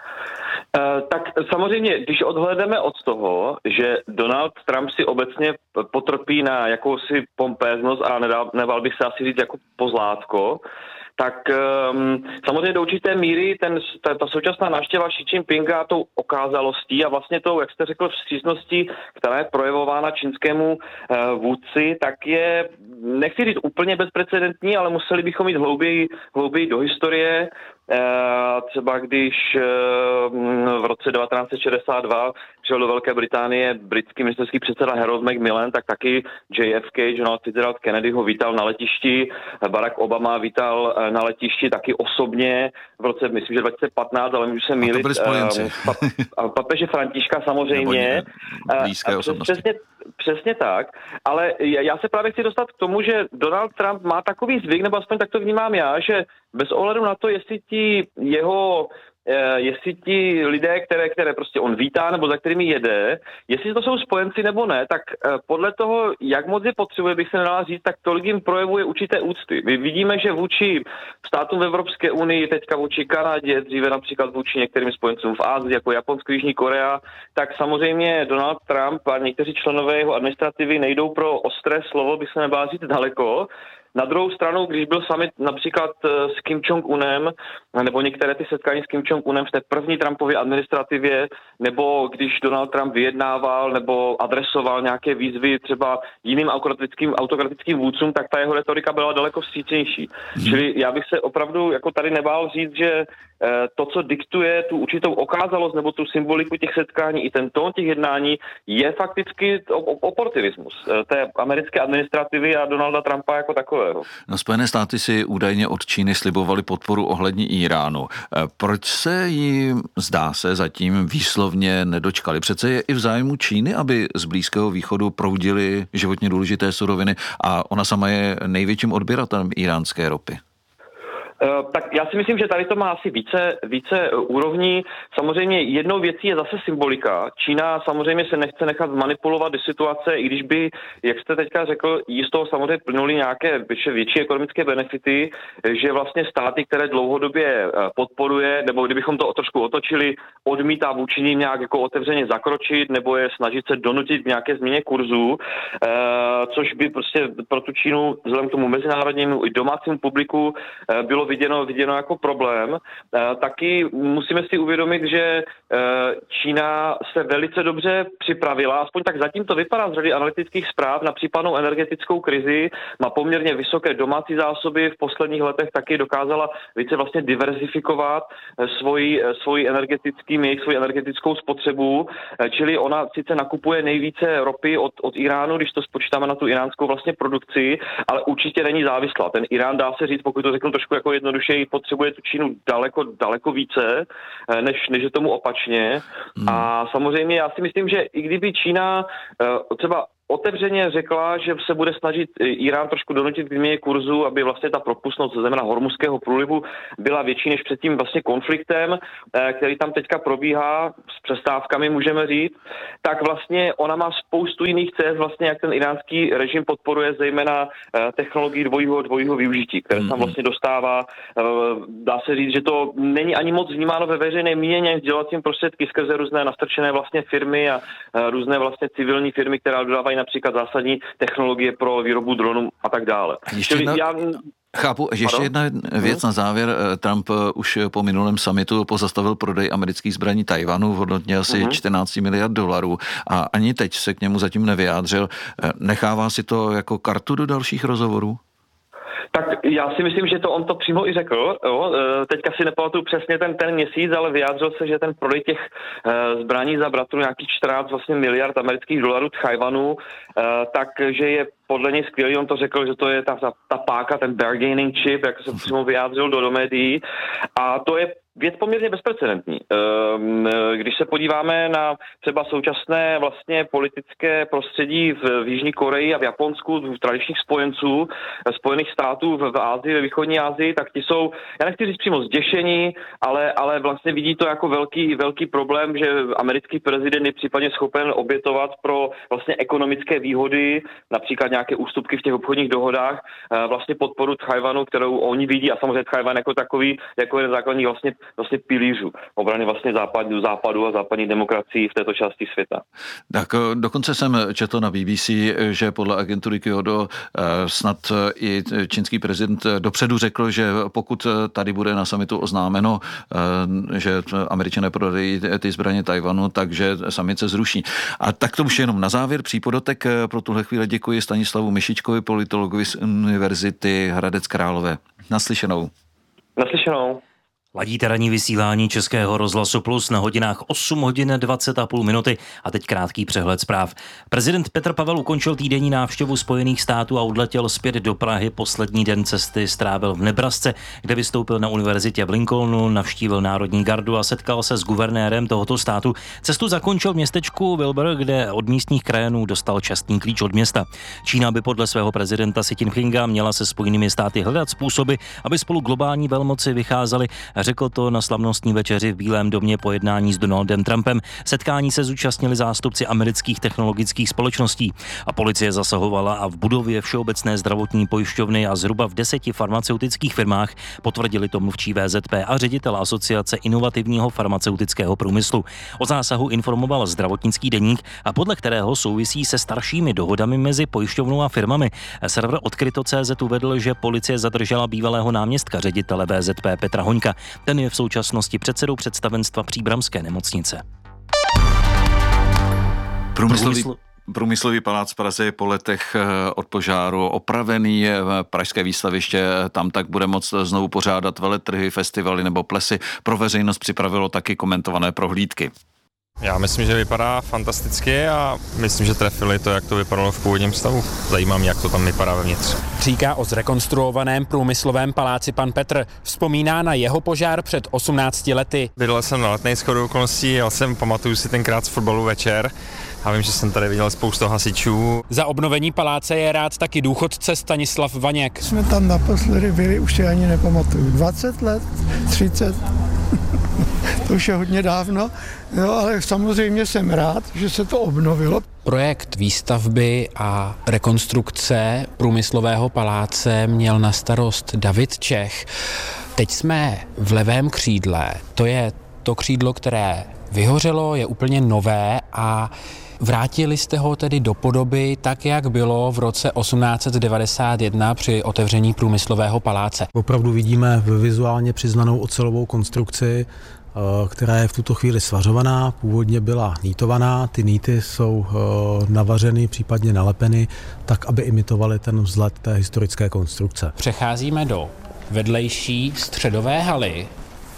Speaker 19: Tak samozřejmě, když odhlédneme od toho, že Donald Trump si obecně potrpí na jakousi pompéznost a nedal, nebal bych se asi říct jako pozlátko, tak um, samozřejmě do určité míry ten, ta, ta současná návštěva Xi Jinpinga tou okázalostí a vlastně tou, jak jste řekl, vstřícností, která je projevována čínskému uh, vůdci, tak je, nechci říct úplně bezprecedentní, ale museli bychom jít hlouběji, hlouběji do historie. Třeba když v roce devatenáct set šedesát dva přijel do Velké Británie britský ministerský předseda Harold Macmillan, tak taky J F K, John Fitzgerald Kennedy, ho vítal na letišti, Barack Obama vítal na letišti taky osobně v roce, myslím, že dva tisíce patnáct, ale můžu se mýlit, a papeže Františka samozřejmě. Přesně, přesně tak, ale já se právě chci dostat k tomu, že Donald Trump má takový zvyk, nebo aspoň tak to vnímám já, že bez ohledu na to, jestli ti jeho jestli ti lidé, které, které prostě on vítá nebo za kterými jede, jestli to jsou spojenci nebo ne, tak podle toho, jak moc je potřebuje, bych se nedala říct, tak tolik jim projevuje určité úcty. My vidíme, že vůči státům v Evropské unii, teďka vůči Kanadě, dříve například vůči některým spojencům v Ázii, jako Japonsko, Jižní Korea, tak samozřejmě Donald Trump a někteří členové jeho administrativy nejdou pro ostré slovo, bych se nebala říct daleko. Na druhou stranu, když byl summit například s Kim Jong-unem, nebo některé ty setkání s Kim Jong-unem v té první Trumpově administrativě, nebo když Donald Trump vyjednával nebo adresoval nějaké výzvy třeba jiným autokratickým, autokratickým vůdcům, tak ta jeho retorika byla daleko vstřícnější. Hmm. Čili já bych se opravdu jako tady nebál říct, že to, co diktuje tu určitou okázalost nebo tu symboliku těch setkání i ten tón těch jednání, je fakticky oportunismus té americké administrativy a Donalda Trumpa jako takového.
Speaker 3: No, Spojené státy si údajně od Číny slibovaly podporu ohledně Iránu. Proč se jim, zdá se, zatím výslovně nedočkali? Přece je i v zájmu Číny, aby z Blízkého východu proudily životně důležité suroviny a ona sama je největším odběratelem iránské ropy.
Speaker 19: Tak já si myslím, že tady to má asi více, více úrovní. Samozřejmě jednou věcí je zase symbolika. Čína samozřejmě se nechce nechat manipulovat do situace, i když by, jak jste teďka řekl, jí z toho samozřejmě plynuly nějaké větší, větší ekonomické benefity, že vlastně státy, které dlouhodobě podporuje, nebo kdybychom to trošku otočili, odmítá vůči nim nějak jako otevřeně zakročit, nebo je snažit se donutit nějaké změně kurzu, což by prostě pro tu Čínu vzhledem k tomu mezinárodnímu i domácímu publiku bylo viděno, viděno jako problém. Taky musíme si uvědomit, že Čína se velice dobře připravila, aspoň tak zatím to vypadá z řady analytických zpráv, na případnou energetickou krizi, má poměrně vysoké domácí zásoby, v posledních letech taky dokázala více vlastně diverzifikovat svoji, svoji energetický mix, svoji energetickou spotřebu, čili ona sice nakupuje nejvíce ropy od, od Iránu, když to spočítáme na tu iránskou vlastně produkci, ale určitě není závislá. Ten Irán, dá se říct, pokud to řeknu trošku jako jednodušeji, potřebuje tu Čínu daleko, daleko více, než, než je tomu opačně. Hmm. A samozřejmě já si myslím, že i kdyby Čína třeba otevřeně řekla, že se bude snažit Irán trošku donutit k změně kurzu, aby vlastně ta propustnost zejména Hormuzského průlivu byla větší než před tím vlastně konfliktem, který tam teďka probíhá s přestávkami, můžeme říct, tak vlastně ona má spoustu jiných cest, vlastně jak ten iránský režim podporuje zejména technologii dvojího, dvojího využití, které tam vlastně dostává. Dá se říct, že to není ani moc vnímáno ve veřejné mínění, sdělovacím prostředky skrze různé nastrčené vlastně firmy a různé vlastně civilní firmy, které dodávají například zásadní technologie pro výrobu dronů a tak dále.
Speaker 3: Ještě jedna... já... Chápu, že ještě jedna věc na závěr. Trump už po minulém summitu pozastavil prodej amerických zbraní Tajvanu v hodnotě asi uh-huh. čtrnáct miliard dolarů a ani teď se k němu zatím nevyjádřil. Nechává si to jako kartu do dalších rozhovorů?
Speaker 19: Tak já si myslím, že to on to přímo i řekl. Jo. Teďka si nepamatuju přesně ten, ten měsíc, ale vyjádřil se, že ten prodej těch zbraní za bratru nějakých čtrnáct vlastně miliard amerických dolarů Tajvanu, takže je podle něj skvělý. On to řekl, že to je ta, ta, ta páka, ten bargaining chip, jak se přímo vyjádřil do, do médií. A to je věc poměrně bezprecedentní. Když se podíváme na třeba současné vlastně politické prostředí v, v Jižní Koreji a v Japonsku, v tradičních spojenců, Spojených států v, v Asii, ve východní Asii, tak ti jsou, já nechci říct přímo zděšení, ale, ale vlastně vidí to jako velký, velký problém, že americký prezident je případně schopen obětovat pro vlastně ekonomické výhody, například nějaké ústupky v těch obchodních dohodách, vlastně podporu Tchajvanu, kterou oni vidí, a samozřejmě Tchajvan jako takový, jako jeden základní vlastně vlastně pilířů obrany vlastně západu, západu a západní demokracii v této části světa.
Speaker 3: Tak dokonce jsem četl na B B C, že podle agentury Kyodo snad i čínský prezident dopředu řekl, že pokud tady bude na summitu oznámeno, že Američané prodají ty zbraně Tajvanu, takže summit se zruší. A tak to už jenom na závěr přípodotek. Pro tuhle chvíli děkuji Stanislavu Mišičkovi, politologovi z Univerzity Hradec Králové. Naslyšenou.
Speaker 19: Naslyšenou.
Speaker 1: Ladíte ranní vysílání Českého rozhlasu Plus na hodinách osm hodin dvacet a půl minuty a teď krátký přehled zpráv. Prezident Petr Pavel ukončil týdenní návštěvu Spojených států a odletěl zpět do Prahy. Poslední den cesty strávil v Nebrasce, kde vystoupil na univerzitě v Lincolnu, navštívil Národní gardu a setkal se s guvernérem tohoto státu. Cestu zakončil v městečku Wilbur, kde od místních krajanů dostal čestný klíč od města. Čína by podle svého prezidenta Xi Jinpinga měla se Spojenými státy hledat způsoby, aby spolu globální velmoci vycházely. Řekl to na slavnostní večeři v Bílém domě po jednání s Donaldem Trumpem. Setkání se zúčastnili zástupci amerických technologických společností a policie zasahovala a v budově Všeobecné zdravotní pojišťovny a zhruba v deseti farmaceutických firmách, potvrdili to mluvčí V Z P a ředitel Asociace inovativního farmaceutického průmyslu. O zásahu informoval Zdravotnický deník, a podle kterého souvisí se staršími dohodami mezi pojišťovnou a firmami. Server Odkryto tečka cé zet uvedl, že policie zadržela bývalého náměstka ředitele V Z P Petra Hoňka. Ten je v současnosti předsedou představenstva Příbramské nemocnice.
Speaker 3: Průmyslový, průmyslový palác v Praze je po letech od požáru opravený. Pražské výstaviště tam tak bude moct znovu pořádat veletrhy, festivaly nebo plesy. Pro veřejnost připravilo taky komentované prohlídky.
Speaker 9: Já myslím, že vypadá fantasticky a myslím, že trefili to, jak to vypadalo v původním stavu. Zajímá mě, jak to tam vypadá vevnitř.
Speaker 20: Říká o zrekonstruovaném průmyslovém paláci pan Petr. Vzpomíná na jeho požár před osmnácti lety.
Speaker 9: Bydlel jsem na Letnej shodou okolností, jel jsem, pamatuju si tenkrát z fotbalu večer a vím, že jsem tady viděl spoustu hasičů.
Speaker 20: Za obnovení paláce je rád taky důchodce Stanislav Vaněk.
Speaker 21: Jsme tam naposledy byli, už je ani nepamatuju. dvacet let, třicet, to už je hodně dávno, jo, ale samozřejmě jsem rád, že se to obnovilo.
Speaker 20: Projekt výstavby a rekonstrukce průmyslového paláce měl na starost David Čech. Teď jsme v levém křídle, to je to křídlo, které vyhořelo, je úplně nové a Vrátili jste ho tedy do podoby tak, jak bylo v roce osmnáct set devadesát jedna při otevření Průmyslového paláce.
Speaker 2: Opravdu vidíme vizuálně přiznanou ocelovou konstrukci, která je v tuto chvíli svařovaná, původně byla nýtovaná, ty nýty jsou navařeny, případně nalepeny, tak, aby imitovaly ten vzhled té historické konstrukce.
Speaker 20: Přecházíme do vedlejší středové haly.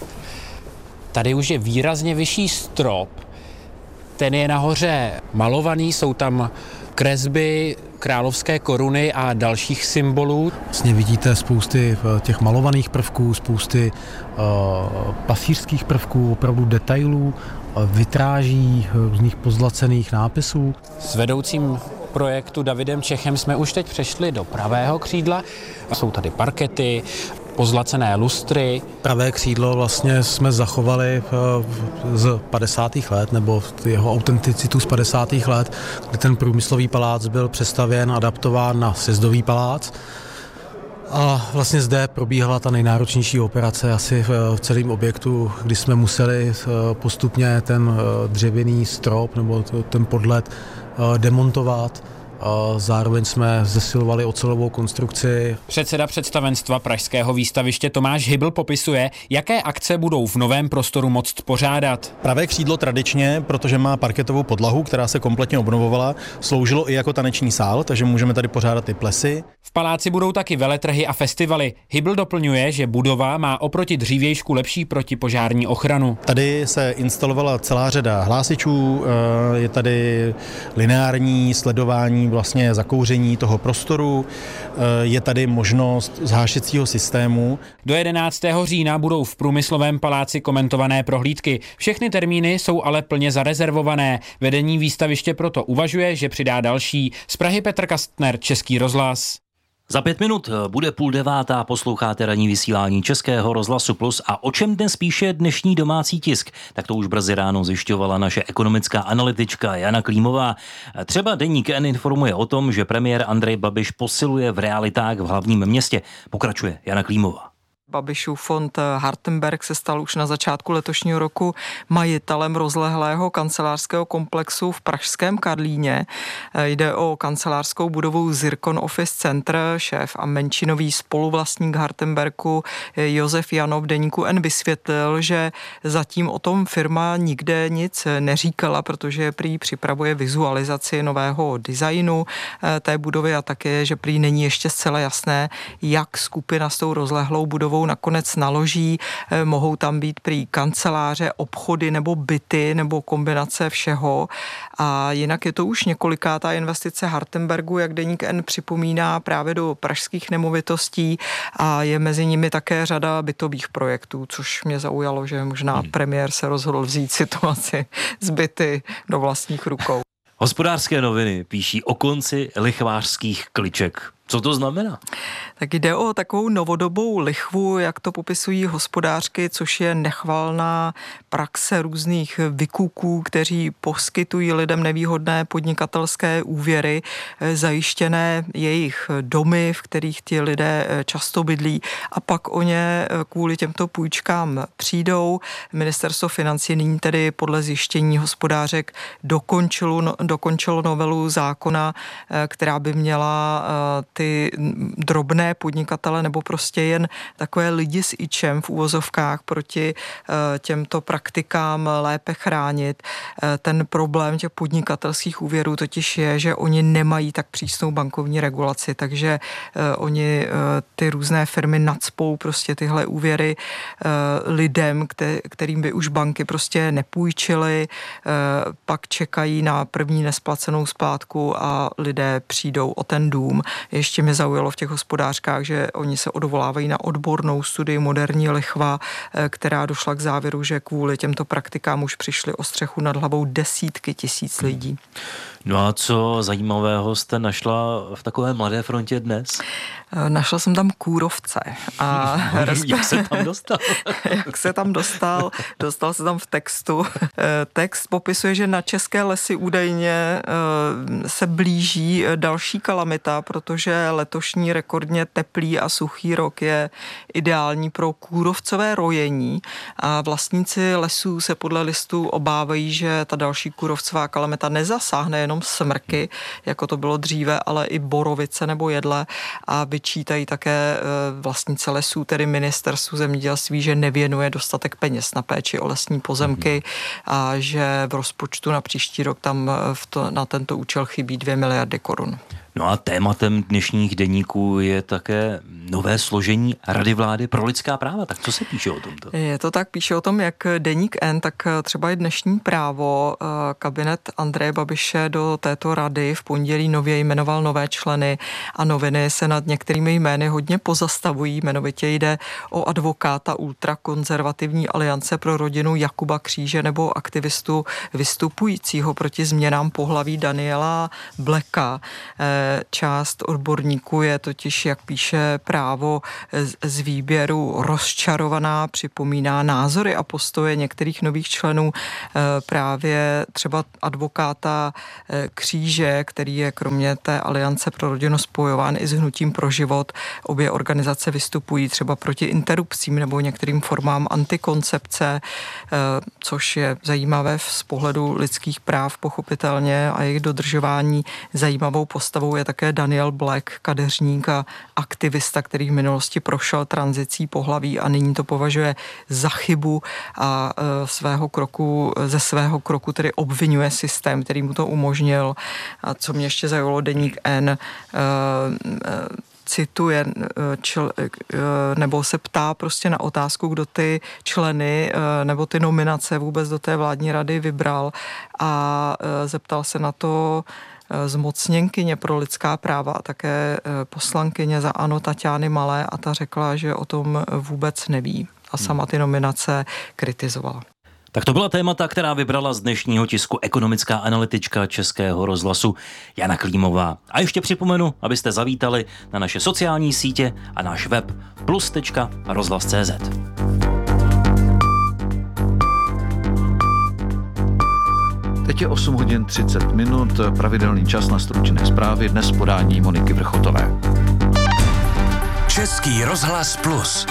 Speaker 20: Tady už je výrazně vyšší strop, ten je nahoře malovaný, jsou tam kresby královské koruny a dalších symbolů.
Speaker 2: Vlastně vidíte spousty těch malovaných prvků, spousty uh, pasířských prvků, opravdu detailů, vitráží, různých pozlacených nápisů.
Speaker 20: S vedoucím projektu Davidem Čechem jsme už teď přešli do pravého křídla. Jsou tady parkety, pozlacené lustry.
Speaker 2: Pravé křídlo vlastně jsme zachovali z padesátých let, nebo jeho autenticitu z padesátých let, kdy ten Průmyslový palác byl přestavěn, adaptován na sjezdový palác. A vlastně zde probíhala ta nejnáročnější operace asi v celém objektu, kdy jsme museli postupně ten dřevěný strop nebo ten podlet demontovat. Zároveň jsme zesilovali ocelovou konstrukci.
Speaker 20: Předseda představenstva pražského výstaviště Tomáš Hybl popisuje, jaké akce budou v novém prostoru moct pořádat.
Speaker 22: Pravé křídlo tradičně, protože má parketovou podlahu, která se kompletně obnovovala, sloužilo i jako taneční sál, takže můžeme tady pořádat i plesy.
Speaker 20: V paláci budou taky veletrhy a festivaly. Hybl doplňuje, že budova má oproti dřívějšku lepší protipožární ochranu.
Speaker 22: Tady se instalovala celá řada hlásičů, je tady lineární sledování vlastně zakouření toho prostoru, je tady možnost zhášecího systému.
Speaker 20: Do jedenáctého října budou v Průmyslovém paláci komentované prohlídky. Všechny termíny jsou ale plně zarezervované. Vedení výstaviště proto uvažuje, že přidá další. Z Prahy Petr Kastner, Český rozhlas.
Speaker 1: Za pět minut bude půl devátá, posloucháte ranní vysílání Českého rozhlasu Plus a o čem dnes píše dnešní domácí tisk? Tak to už brzy ráno zjišťovala naše ekonomická analytička Jana Klímová. Třeba deník N informuje o tom, že premiér Andrej Babiš posiluje v realitách v hlavním městě. Pokračuje Jana Klímová.
Speaker 23: Babišův fond Hartenberg se stal už na začátku letošního roku majitelem rozlehlého kancelářského komplexu v pražském Karlíně. Jde o kancelářskou budovu Zircon Office Center. Šéf a menšinový spoluvlastník Hartenbergu Josef Janov deníku N vysvětlil, že zatím o tom firma nikde nic neříkala, protože prý připravuje vizualizaci nového designu té budovy a také, že prý není ještě zcela jasné, jak skupina s tou rozlehlou budovou nakonec naloží, mohou tam být prý kanceláře, obchody nebo byty nebo kombinace všeho. A jinak je to už několikátá investice Hartenbergu, jak deník N připomíná, právě do pražských nemovitostí a je mezi nimi také řada bytových projektů, což mě zaujalo, že možná premiér se rozhodl vzít situaci z byty do vlastních rukou.
Speaker 1: Hospodářské noviny píší o konci lichvářských kliček. Co to znamená?
Speaker 23: Tak jde o takovou novodobou lichvu, jak to popisují hospodářky, což je nechvalná praxe různých vykuků, kteří poskytují lidem nevýhodné podnikatelské úvěry, zajištěné jejich domy, v kterých ti lidé často bydlí a pak o ně kvůli těmto půjčkám přijdou. Ministerstvo financí nyní tedy podle zjištění hospodářek dokončilo, dokončilo novelu zákona, která by měla ty drobné podnikatele nebo prostě jen takové lidi s ičem v uvozovkách proti těmto praktikám lépe chránit. Ten problém těch podnikatelských úvěrů totiž je, že oni nemají tak přísnou bankovní regulaci, takže oni ty různé firmy nacpou prostě tyhle úvěry lidem, kterým by už banky prostě nepůjčily, pak čekají na první nesplacenou splátku a lidé přijdou o ten dům. Ještě mě zaujalo v těch hospodářkách, že oni se odvolávají na odbornou studii Moderní lichva, která došla k závěru, že kvůli těmto praktikám už přišli o střechu nad hlavou desítky tisíc lidí.
Speaker 1: No a co zajímavého jste našla v takové Mladé frontě dnes?
Speaker 23: Našla jsem tam kůrovce. A
Speaker 1: jak se tam dostal?
Speaker 23: jak se tam dostal? Dostal se tam v textu. Text popisuje, že na české lesy údajně se blíží další kalamita, protože letošní rekordně teplý a suchý rok je ideální pro kůrovcové rojení a vlastníci lesů se podle listů obávají, že ta další kůrovcová kalamita nezasáhne jenom smrky, jako to bylo dříve, ale i borovice nebo jedle a vyčítají také vlastníci lesů, tedy ministerstvu zemědělství, že nevěnuje dostatek peněz na péči o lesní pozemky a že v rozpočtu na příští rok tam v to, na tento účel chybí dvě miliardy korun.
Speaker 1: No a tématem dnešních deníků je také nové složení Rady vlády pro lidská práva. Tak co se píše o tomto?
Speaker 23: Je to tak, píše o tom jak Deník N, tak třeba i dnešní Právo. Kabinet Andreje Babiše do této rady v pondělí nově jmenoval nové členy a noviny se nad některými jmény hodně pozastavují. Jmenovitě jde o advokáta ultrakonzervativní aliance pro rodinu Jakuba Kříže nebo aktivistu vystupujícího proti změnám pohlaví Daniela Blacka. Část odborníků je totiž, jak píše Právo, z výběru rozčarovaná, připomíná názory a postoje některých nových členů, právě třeba advokáta Kříže, který je kromě té aliance pro rodinu spojován i s Hnutím pro život. Obě organizace vystupují třeba proti interrupcím nebo některým formám antikoncepce, což je zajímavé z pohledu lidských práv pochopitelně a jejich dodržování. Zajímavou postavou je také Daniel Black, kadeřník a aktivista, který v minulosti prošel tranzicí pohlaví a nyní to považuje za chybu a svého kroku, ze svého kroku tedy obvinuje systém, který mu to umožnil. A co mě ještě zajímalo, Deník N cituje čl, nebo se ptá prostě na otázku, kdo ty členy nebo ty nominace vůbec do té vládní rady vybral a zeptal se na to zmocněnkyně pro lidská práva a také poslankyně za ANO Taťány Malé a ta řekla, že o tom vůbec neví a sama ty nominace kritizovala.
Speaker 1: Tak to byla témata, která vybrala z dnešního tisku ekonomická analytička Českého rozhlasu Jana Klímová. A ještě připomenu, abyste zavítali na naše sociální sítě a náš web plus tečka rozhlas tečka cé zet.
Speaker 3: Teď je osm hodin třicet minut, pravidelný čas na stručné zprávy, dnes podání Moniky Vrchotové.
Speaker 8: Český rozhlas plus.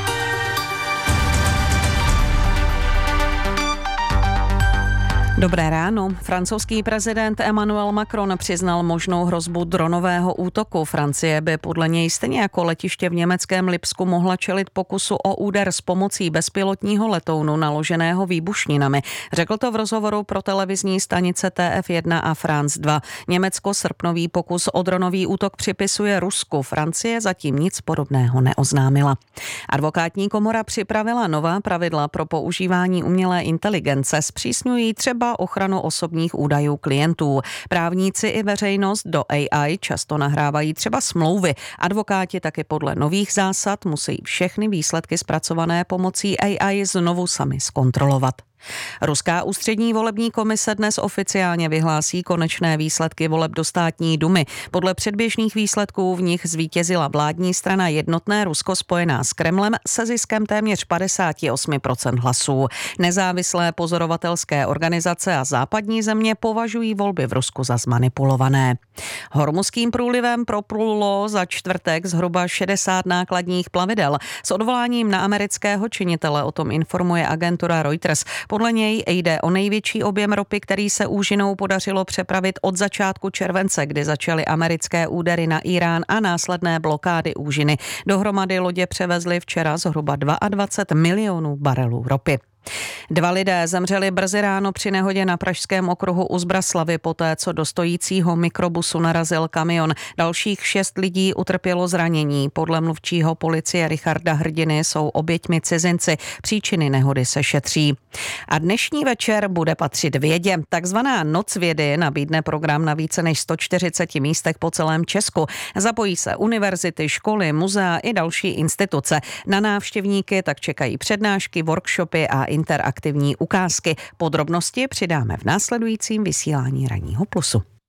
Speaker 10: Dobré ráno. Francouzský prezident Emmanuel Macron přiznal možnou hrozbu dronového útoku. Francie by podle něj stejně jako letiště v německém Lipsku mohla čelit pokusu o úder s pomocí bezpilotního letounu naloženého výbušninami. Řekl to v rozhovoru pro televizní stanice T F jedna a France dva. Německo srpnový pokus o dronový útok připisuje Rusku. Francie zatím nic podobného neoznámila. Advokátní komora připravila nová pravidla pro používání umělé inteligence. Zpřísňují třeba ochranu osobních údajů klientů. Právníci i veřejnost do A I často nahrávají třeba smlouvy. Advokáti taky podle nových zásad musí všechny výsledky zpracované pomocí A I znovu sami zkontrolovat. Ruská ústřední volební komise dnes oficiálně vyhlásí konečné výsledky voleb do státní dumy. Podle předběžných výsledků v nich zvítězila vládní strana Jednotné Rusko spojená s Kremlem se ziskem téměř padesát osm procent hlasů. Nezávislé pozorovatelské organizace a západní země považují volby v Rusku za zmanipulované. Hormuzským průlivem proplulo za čtvrtek zhruba šedesát nákladních plavidel. S odvoláním na amerického činitele o tom informuje agentura Reuters. Podle něj jde o největší objem ropy, který se úžinou podařilo přepravit od začátku července, kdy začaly americké údery na Irán a následné blokády úžiny. Dohromady lodě převezly včera zhruba dvacet dva milionů barelů ropy. Dva lidé zemřeli brzy ráno při nehodě na pražském okruhu u Zbraslavy poté, co do stojícího mikrobusu narazil kamion. Dalších šest lidí utrpělo zranění. Podle mluvčího policie Richarda Hrdiny jsou oběťmi cizinci. Příčiny nehody se šetří. A dnešní večer bude patřit vědě. Takzvaná Noc vědy nabídne program na více než sto čtyřicet místech po celém Česku. Zapojí se univerzity, školy, muzea i další instituce. Na návštěvníky tak čekají přednášky, workshopy a interaktivní ukázky. Podrobnosti přidáme v následujícím vysílání Ranního plusu.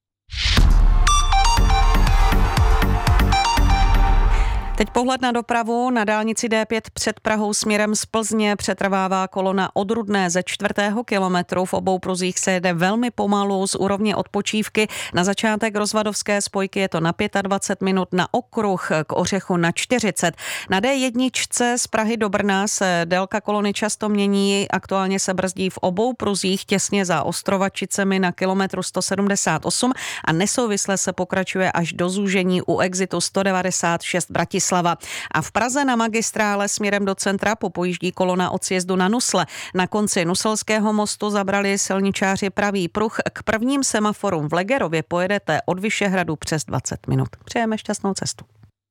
Speaker 10: Teď pohled na dopravu. Na dálnici D pět před Prahou směrem z Plzně přetrvává kolona od Rudné ze čtvrtého kilometru. V obou pruzích se jede velmi pomalu z úrovně odpočívky. Na začátek rozvadovské spojky je to na dvacet pět minut, na okruh k Ořechu na čtyřicet. Na D jedna z Prahy do Brna se délka kolony často mění. Aktuálně se brzdí v obou pruzích těsně za Ostrovačicemi na kilometru sto sedmdesát osm a nesouvisle se pokračuje až do zúžení u exitu sto devadesát šest Bratislava. A v Praze na magistrále směrem do centra popojíždí kolona od sjezdu na Nusle. Na konci Nuselského mostu zabrali silničáři pravý pruh. K prvním semaforům v Legerově pojedete od Vyšehradu přes dvacet minut. Přejeme šťastnou cestu.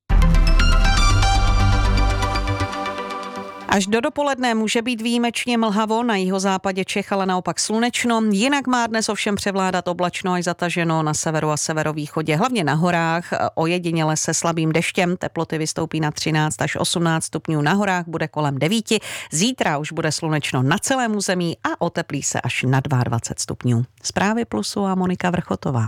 Speaker 10: Až do dopoledne může být výjimečně mlhavo, na jihozápadě Čech, ale naopak slunečno. Jinak má dnes ovšem převládat oblačno až zataženo na severu a severovýchodě, hlavně na horách, ojediněle se slabým deštěm. Teploty vystoupí na třináct až osmnáct stupňů, na horách bude kolem devět. Zítra už bude slunečno na celém území a oteplí se až na dvacet dva stupňů. Zprávy Plusu a Monika Vrchotová.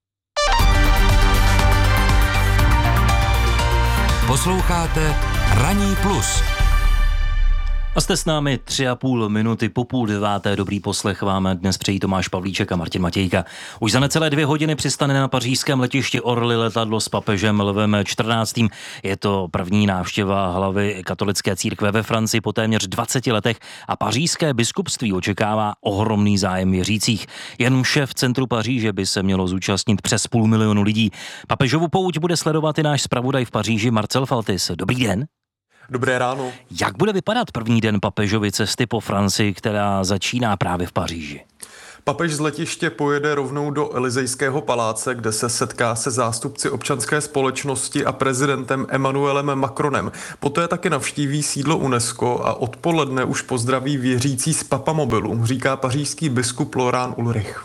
Speaker 8: Posloucháte Ranní plus.
Speaker 1: A jste s námi tři a půl minuty po půl deváté. Dobrý poslech vám dnes přejí Tomáš Pavlíček a Martin Matějka. Už za necelé dvě hodiny přistane na pařížském letišti Orly letadlo s papežem Lvem čtrnáctým. Je to první návštěva hlavy katolické církve ve Francii po téměř dvaceti letech a pařížské biskupství očekává ohromný zájem věřících. Jen mše v centru Paříže by se mělo zúčastnit přes půl milionu lidí. Papežovu pouť bude sledovat i náš zpravodaj v Paříži Marcel Faltis. Dobrý den.
Speaker 12: Dobré ráno.
Speaker 1: Jak bude vypadat první den papežovy cesty po Francii, která začíná právě v Paříži?
Speaker 12: Papež z letiště pojede rovnou do Elizejského paláce, kde se setká se zástupci občanské společnosti a prezidentem Emmanuelem Macronem. Poté taky navštíví sídlo UNESCO a odpoledne už pozdraví věřící z papamobilu, říká pařížský biskup Laurent Ulrich.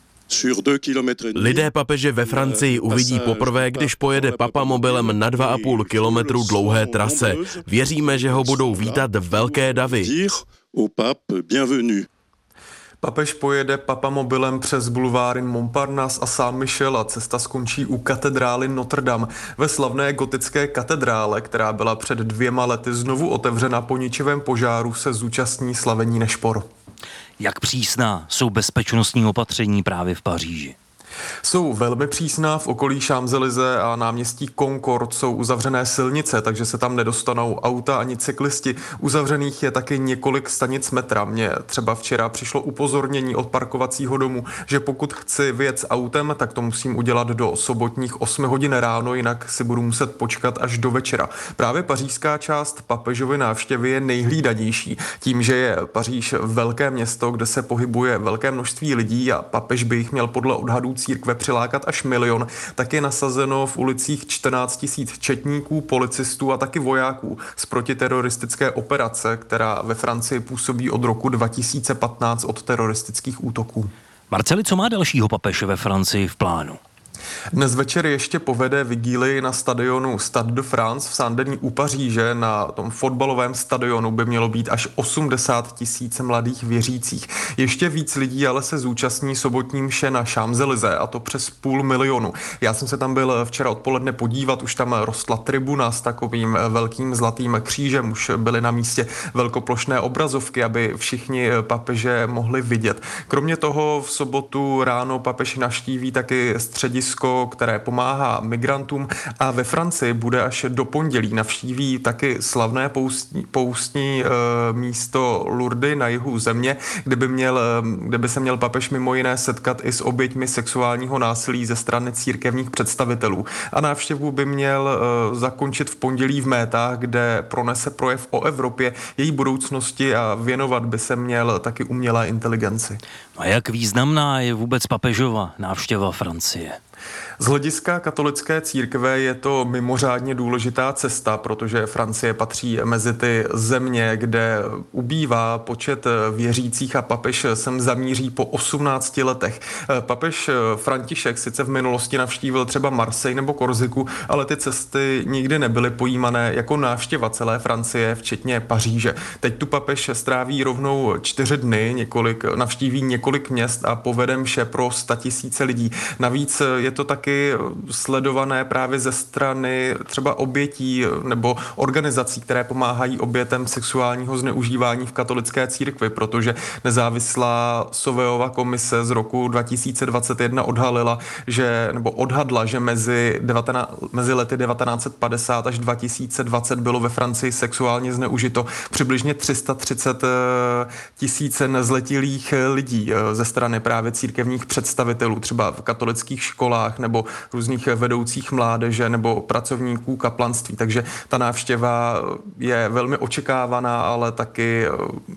Speaker 4: Lidé papeže ve Francii uvidí poprvé, když pojede papamobilem na dva a půl kilometru dlouhé trase. Věříme, že ho budou vítat velké davy.
Speaker 12: Papež pojede papamobilem přes bulváry Montparnasse a Saint-Michel a cesta skončí u katedrály Notre Dame. Ve slavné gotické katedrále, která byla před dvěma lety znovu otevřena po ničivém požáru, se zúčastní slavení nešpor.
Speaker 1: Jak přísná jsou bezpečnostní opatření právě v Paříži?
Speaker 12: Jsou velmi přísná. V okolí Champs-Élysées a náměstí Concorde jsou uzavřené silnice, takže se tam nedostanou auta ani cyklisti. Uzavřených je taky několik stanic metra. Mně třeba včera přišlo upozornění od parkovacího domu, že pokud chci vyjet s autem, tak to musím udělat do sobotních osmi hodin ráno, jinak si budu muset počkat až do večera. Právě pařížská část papežovy návštěvy je nejhlídanější. Tím, že je Paříž velké město, kde se pohybuje velké množství lidí a papež by jich měl podle odhadů církve přilákat až milion, tak je nasazeno v ulicích čtrnáct tisíc četníků, policistů a taky vojáků z protiteroristické operace, která ve Francii působí od roku dva tisíce patnáct od teroristických útoků.
Speaker 1: Marceli, co má dalšího papež ve Francii v plánu?
Speaker 12: Dnes večer ještě povede vigílii na stadionu Stade de France v Saint-Denis u Paříže. Na tom fotbalovém stadionu by mělo být až osmdesát tisíc mladých věřících. Ještě víc lidí ale se zúčastní sobotní mše na Champs-Élysées, a to přes půl milionu. Já jsem se tam byl včera odpoledne podívat, už tam rostla tribuna s takovým velkým zlatým křížem, už byly na místě velkoplošné obrazovky, aby všichni papeže mohli vidět. Kromě toho v sobotu ráno papež navštíví taky středisko, které pomáhá migrantům, a ve Francii bude až do pondělí. Navštíví taky slavné poustní, poustní e, místo Lourdes na jihu země, kde by, měl, kde by se měl papež mimo jiné setkat i s oběťmi sexuálního násilí ze strany církevních představitelů. A návštěvu by měl e, zakončit v pondělí v Métách, kde pronese projev o Evropě, její budoucnosti, a věnovat by se měl taky umělé inteligenci.
Speaker 1: A jak významná je vůbec papežova návštěva Francie?
Speaker 12: Z hlediska katolické církve je to mimořádně důležitá cesta, protože Francie patří mezi ty země, kde ubývá počet věřících a papež sem zamíří po osmnácti letech. Papež František sice v minulosti navštívil třeba Marseille nebo Korziku, ale ty cesty nikdy nebyly pojímané jako návštěva celé Francie, včetně Paříže. Teď tu papež stráví rovnou čtyři dny, několik, navštíví několik měst a povede mše pro statisíce lidí. Navíc je to taky sledované právě ze strany třeba obětí nebo organizací, které pomáhají obětem sexuálního zneužívání v katolické církvi, protože nezávislá Sauvéova komise z roku dva tisíce dvacet jedna odhalila, že, nebo odhadla, že mezi, devatenáct, mezi lety devatenáct set padesát až dva tisíce dvacet bylo ve Francii sexuálně zneužito přibližně tři sta třicet tisíc nezletilých lidí ze strany právě církevních představitelů, třeba v katolických školách nebo různých vedoucích mládeže nebo pracovníků kaplanství. Takže ta návštěva je velmi očekávaná, ale taky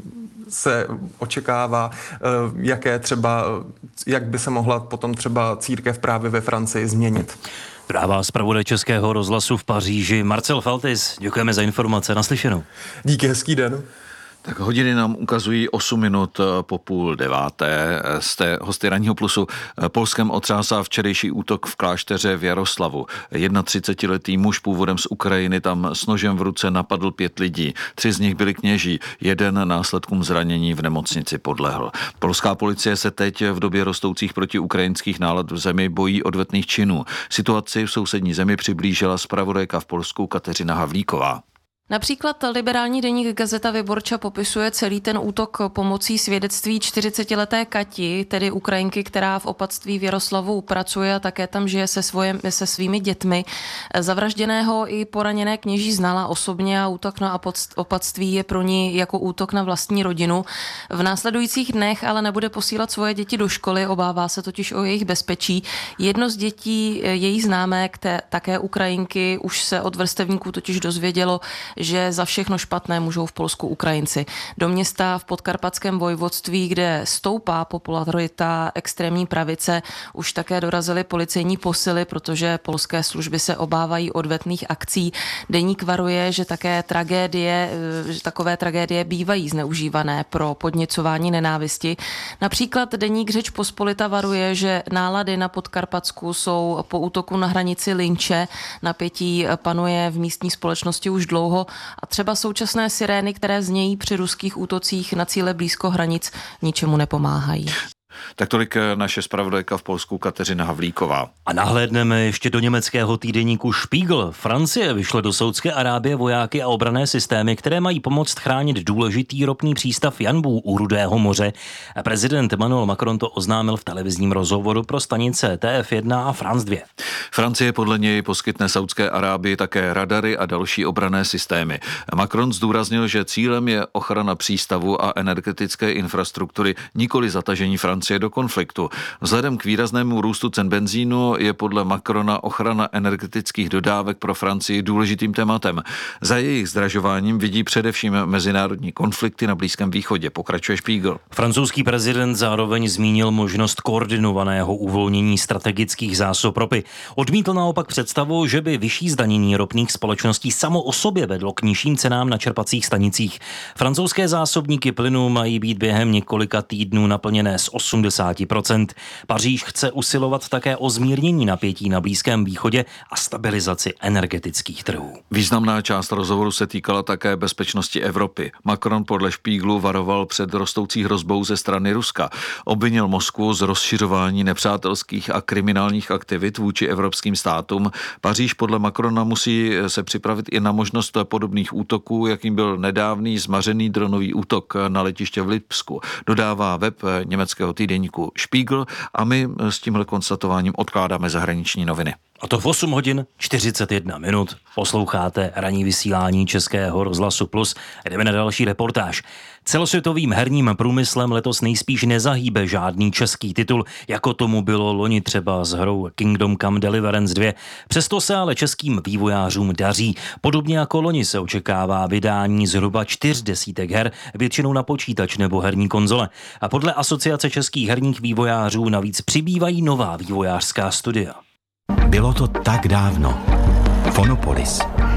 Speaker 12: se očekává, jaké třeba, jak by se mohla potom třeba církev právě ve Francii změnit.
Speaker 1: Dává zpravodaj Českého rozhlasu v Paříži Marcel Faltis. Děkujeme za informace. Naslyšenou.
Speaker 12: Díky, hezký den.
Speaker 3: Tak hodiny nám ukazují osm minut po půl deváté. Jste hosty Ranního plusu. Polskem otřásá včerejší útok v klášteře v Jaroslavu. třicetiletý muž původem z Ukrajiny tam s nožem v ruce napadl pět lidí. Tři z nich byli kněží. Jeden následkům zranění v nemocnici podlehl. Polská policie se teď v době rostoucích protiukrajinských nálad v zemi bojí odvetných činů. Situaci v sousední zemi přiblížila zpravodajka v Polsku Kateřina Havlíková.
Speaker 5: Například liberální deník Gazeta Wyborcza popisuje celý ten útok pomocí svědectví čtyřicetileté Kati, tedy Ukrajinky, která v opatství v Jaroslavu pracuje a také tam žije se, svoje, se svými dětmi. Zavražděného i poraněné kněží znala osobně a útok na opatství je pro ní jako útok na vlastní rodinu. V následujících dnech ale nebude posílat svoje děti do školy, obává se totiž o jejich bezpečí. Jedno z dětí její známé, které, také Ukrajinky, už se od vrstevníků totiž dozvědělo, že za všechno špatné můžou v Polsku Ukrajinci. Do města v podkarpatském vojvodství, kde stoupá popularita extrémní pravice, už také dorazily policejní posily, protože polské služby se obávají odvetných akcí. Deník varuje, že také tragédie, že takové tragédie bývají zneužívané pro podněcování nenávisti. Například deník Řeč Pospolita varuje, že nálady na Podkarpatsku jsou po útoku na hranici lynče. Napětí panuje v místní společnosti už dlouho a třeba současné sirény, které znějí při ruských útocích na cíle blízko hranic, ničemu nepomáhají.
Speaker 3: Tak tolik naše zpravodajka v Polsku Kateřina Havlíková.
Speaker 1: A nahlédneme ještě do německého týdeníku Spiegel. Francie vyšle do Saúdské Arábie vojáky a obranné systémy, které mají pomoct chránit důležitý ropný přístav Janbu u Rudého moře. Prezident Emmanuel Macron to oznámil v televizním rozhovoru pro stanice T F jedna a France dva.
Speaker 3: Francie podle něj poskytne Saúdské Arábii také radary a další obranné systémy. Macron zdůraznil, že cílem je ochrana přístavu a energetické infrastruktury, nikoli zatažení Francie do konfliktu. Vzhledem k výraznému růstu cen benzínu je podle Macrona ochrana energetických dodávek pro Francii důležitým tématem. Za jejich zdražováním vidí především mezinárodní konflikty na Blízkém východě, pokračuje Spiegel.
Speaker 1: Francouzský prezident zároveň zmínil možnost koordinovaného uvolnění strategických zásob ropy. Odmítl naopak představu, že by vyšší zdanění ropných společností samo o sobě vedlo k nižším cenám na čerpacích stanicích. Francouzské zásobníky plynu mají být během několika týdnů naplněné z osmdesát procent. Paříž chce usilovat také o zmírnění napětí na Blízkém východě a stabilizaci energetických trhů.
Speaker 3: Významná část rozhovoru se týkala také bezpečnosti Evropy. Macron podle Spiegelu varoval před rostoucí hrozbou ze strany Ruska. Obvinil Moskvu z rozšiřování nepřátelských a kriminálních aktivit vůči evropským státům. Paříž podle Macrona musí se připravit i na možnost podobných útoků, jakým byl nedávný zmařený dronový útok na letiště v Lipsku. Dodává web německého týdeníku Spiegel a my s tímhle konstatováním odkládáme zahraniční noviny.
Speaker 1: A to v osm hodin čtyřicet jedna minut. Posloucháte ranní vysílání Českého rozhlasu Plus. Jdeme na další reportáž. Celosvětovým herním průmyslem letos nejspíš nezahýbe žádný český titul, jako tomu bylo loni třeba s hrou Kingdom Come Deliverance dva. Přesto se ale českým vývojářům daří. Podobně jako loni se očekává vydání zhruba čtyř desítek her, většinou na počítač nebo herní konzole. A podle Asociace českých herních vývojářů navíc přibývají nová vývojářská studia.
Speaker 6: Bylo to tak dávno. Fonopolis.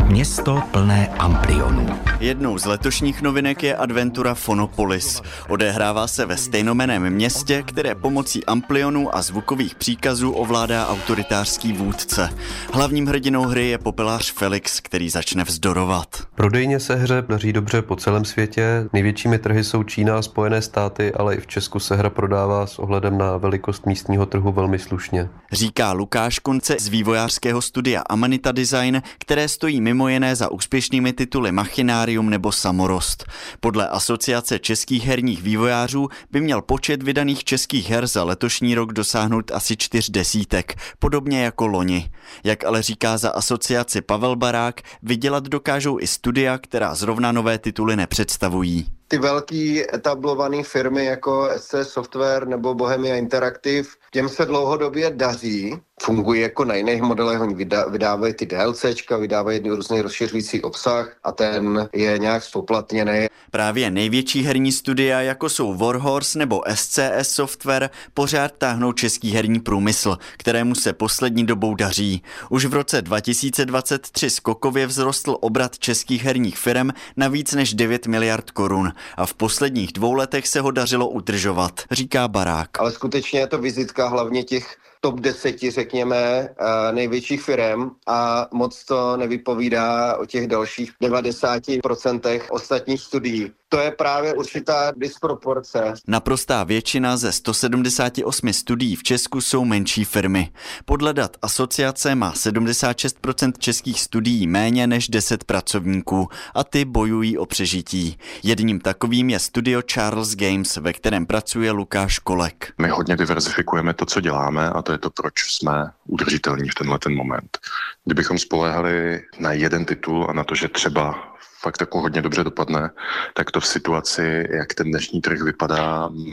Speaker 8: Město plné Amplionů.
Speaker 6: Jednou z letošních novinek je adventura Phonopolis. Odehrává se ve stejnojmenném městě, které pomocí amplionů a zvukových příkazů ovládá autoritářský vůdce. Hlavním hrdinou hry je popelář Felix, který začne vzdorovat.
Speaker 7: Prodejně se hře daří dobře po celém světě. Největšími trhy jsou Čína a Spojené státy, ale i v Česku se hra prodává s ohledem na velikost místního trhu velmi slušně.
Speaker 6: Říká Lukáš Konce z vývojářského studia Amanita Design, které stojí mimo jiné za úspěšnými tituly Machinarium nebo Samorost. Podle Asociace českých herních vývojářů by měl počet vydaných českých her za letošní rok dosáhnout asi čtyř desítek, podobně jako loni. Jak ale říká za asociaci Pavel Barák, vydělat dokážou i studia, která zrovna nové tituly nepředstavují.
Speaker 11: Ty velký etablované firmy jako S C Software nebo Bohemia Interactive, těm se dlouhodobě daří, fungují jako na jiných modelech, oni vydávají ty DLCčka, vydávají různý rozšiřující obsah a ten je nějak spoplatněný.
Speaker 6: Právě největší herní studia, jako jsou Warhorse nebo S C S Software, pořád táhnou český herní průmysl, kterému se poslední dobou daří. Už v roce dva tisíce dvacet tři skokově vzrostl obrat českých herních firm na víc než devět miliard korun a v posledních dvou letech se ho dařilo udržovat, říká Barák.
Speaker 11: Ale skutečně je to vizitka hlavně těch top deseti, řekněme, největších firem a moc to nevypovídá o těch dalších devadesáti procentech ostatních studií. To je právě určitá disproporce.
Speaker 6: Naprostá většina ze sto sedmdesáti osmi studií v Česku jsou menší firmy. Podle dat asociace má sedmdesát šest procent českých studií méně než deset pracovníků a ty bojují o přežití. Jedním takovým je studio Charles Games, ve kterém pracuje Lukáš Kolek.
Speaker 18: My hodně diverzifikujeme to, co děláme a to je to, proč jsme udržitelní v tenhle ten moment. Kdybychom spoléhali na jeden titul a na to, že třeba fakt jako hodně dobře dopadne, tak to v situaci, jak ten dnešní trh vypadá,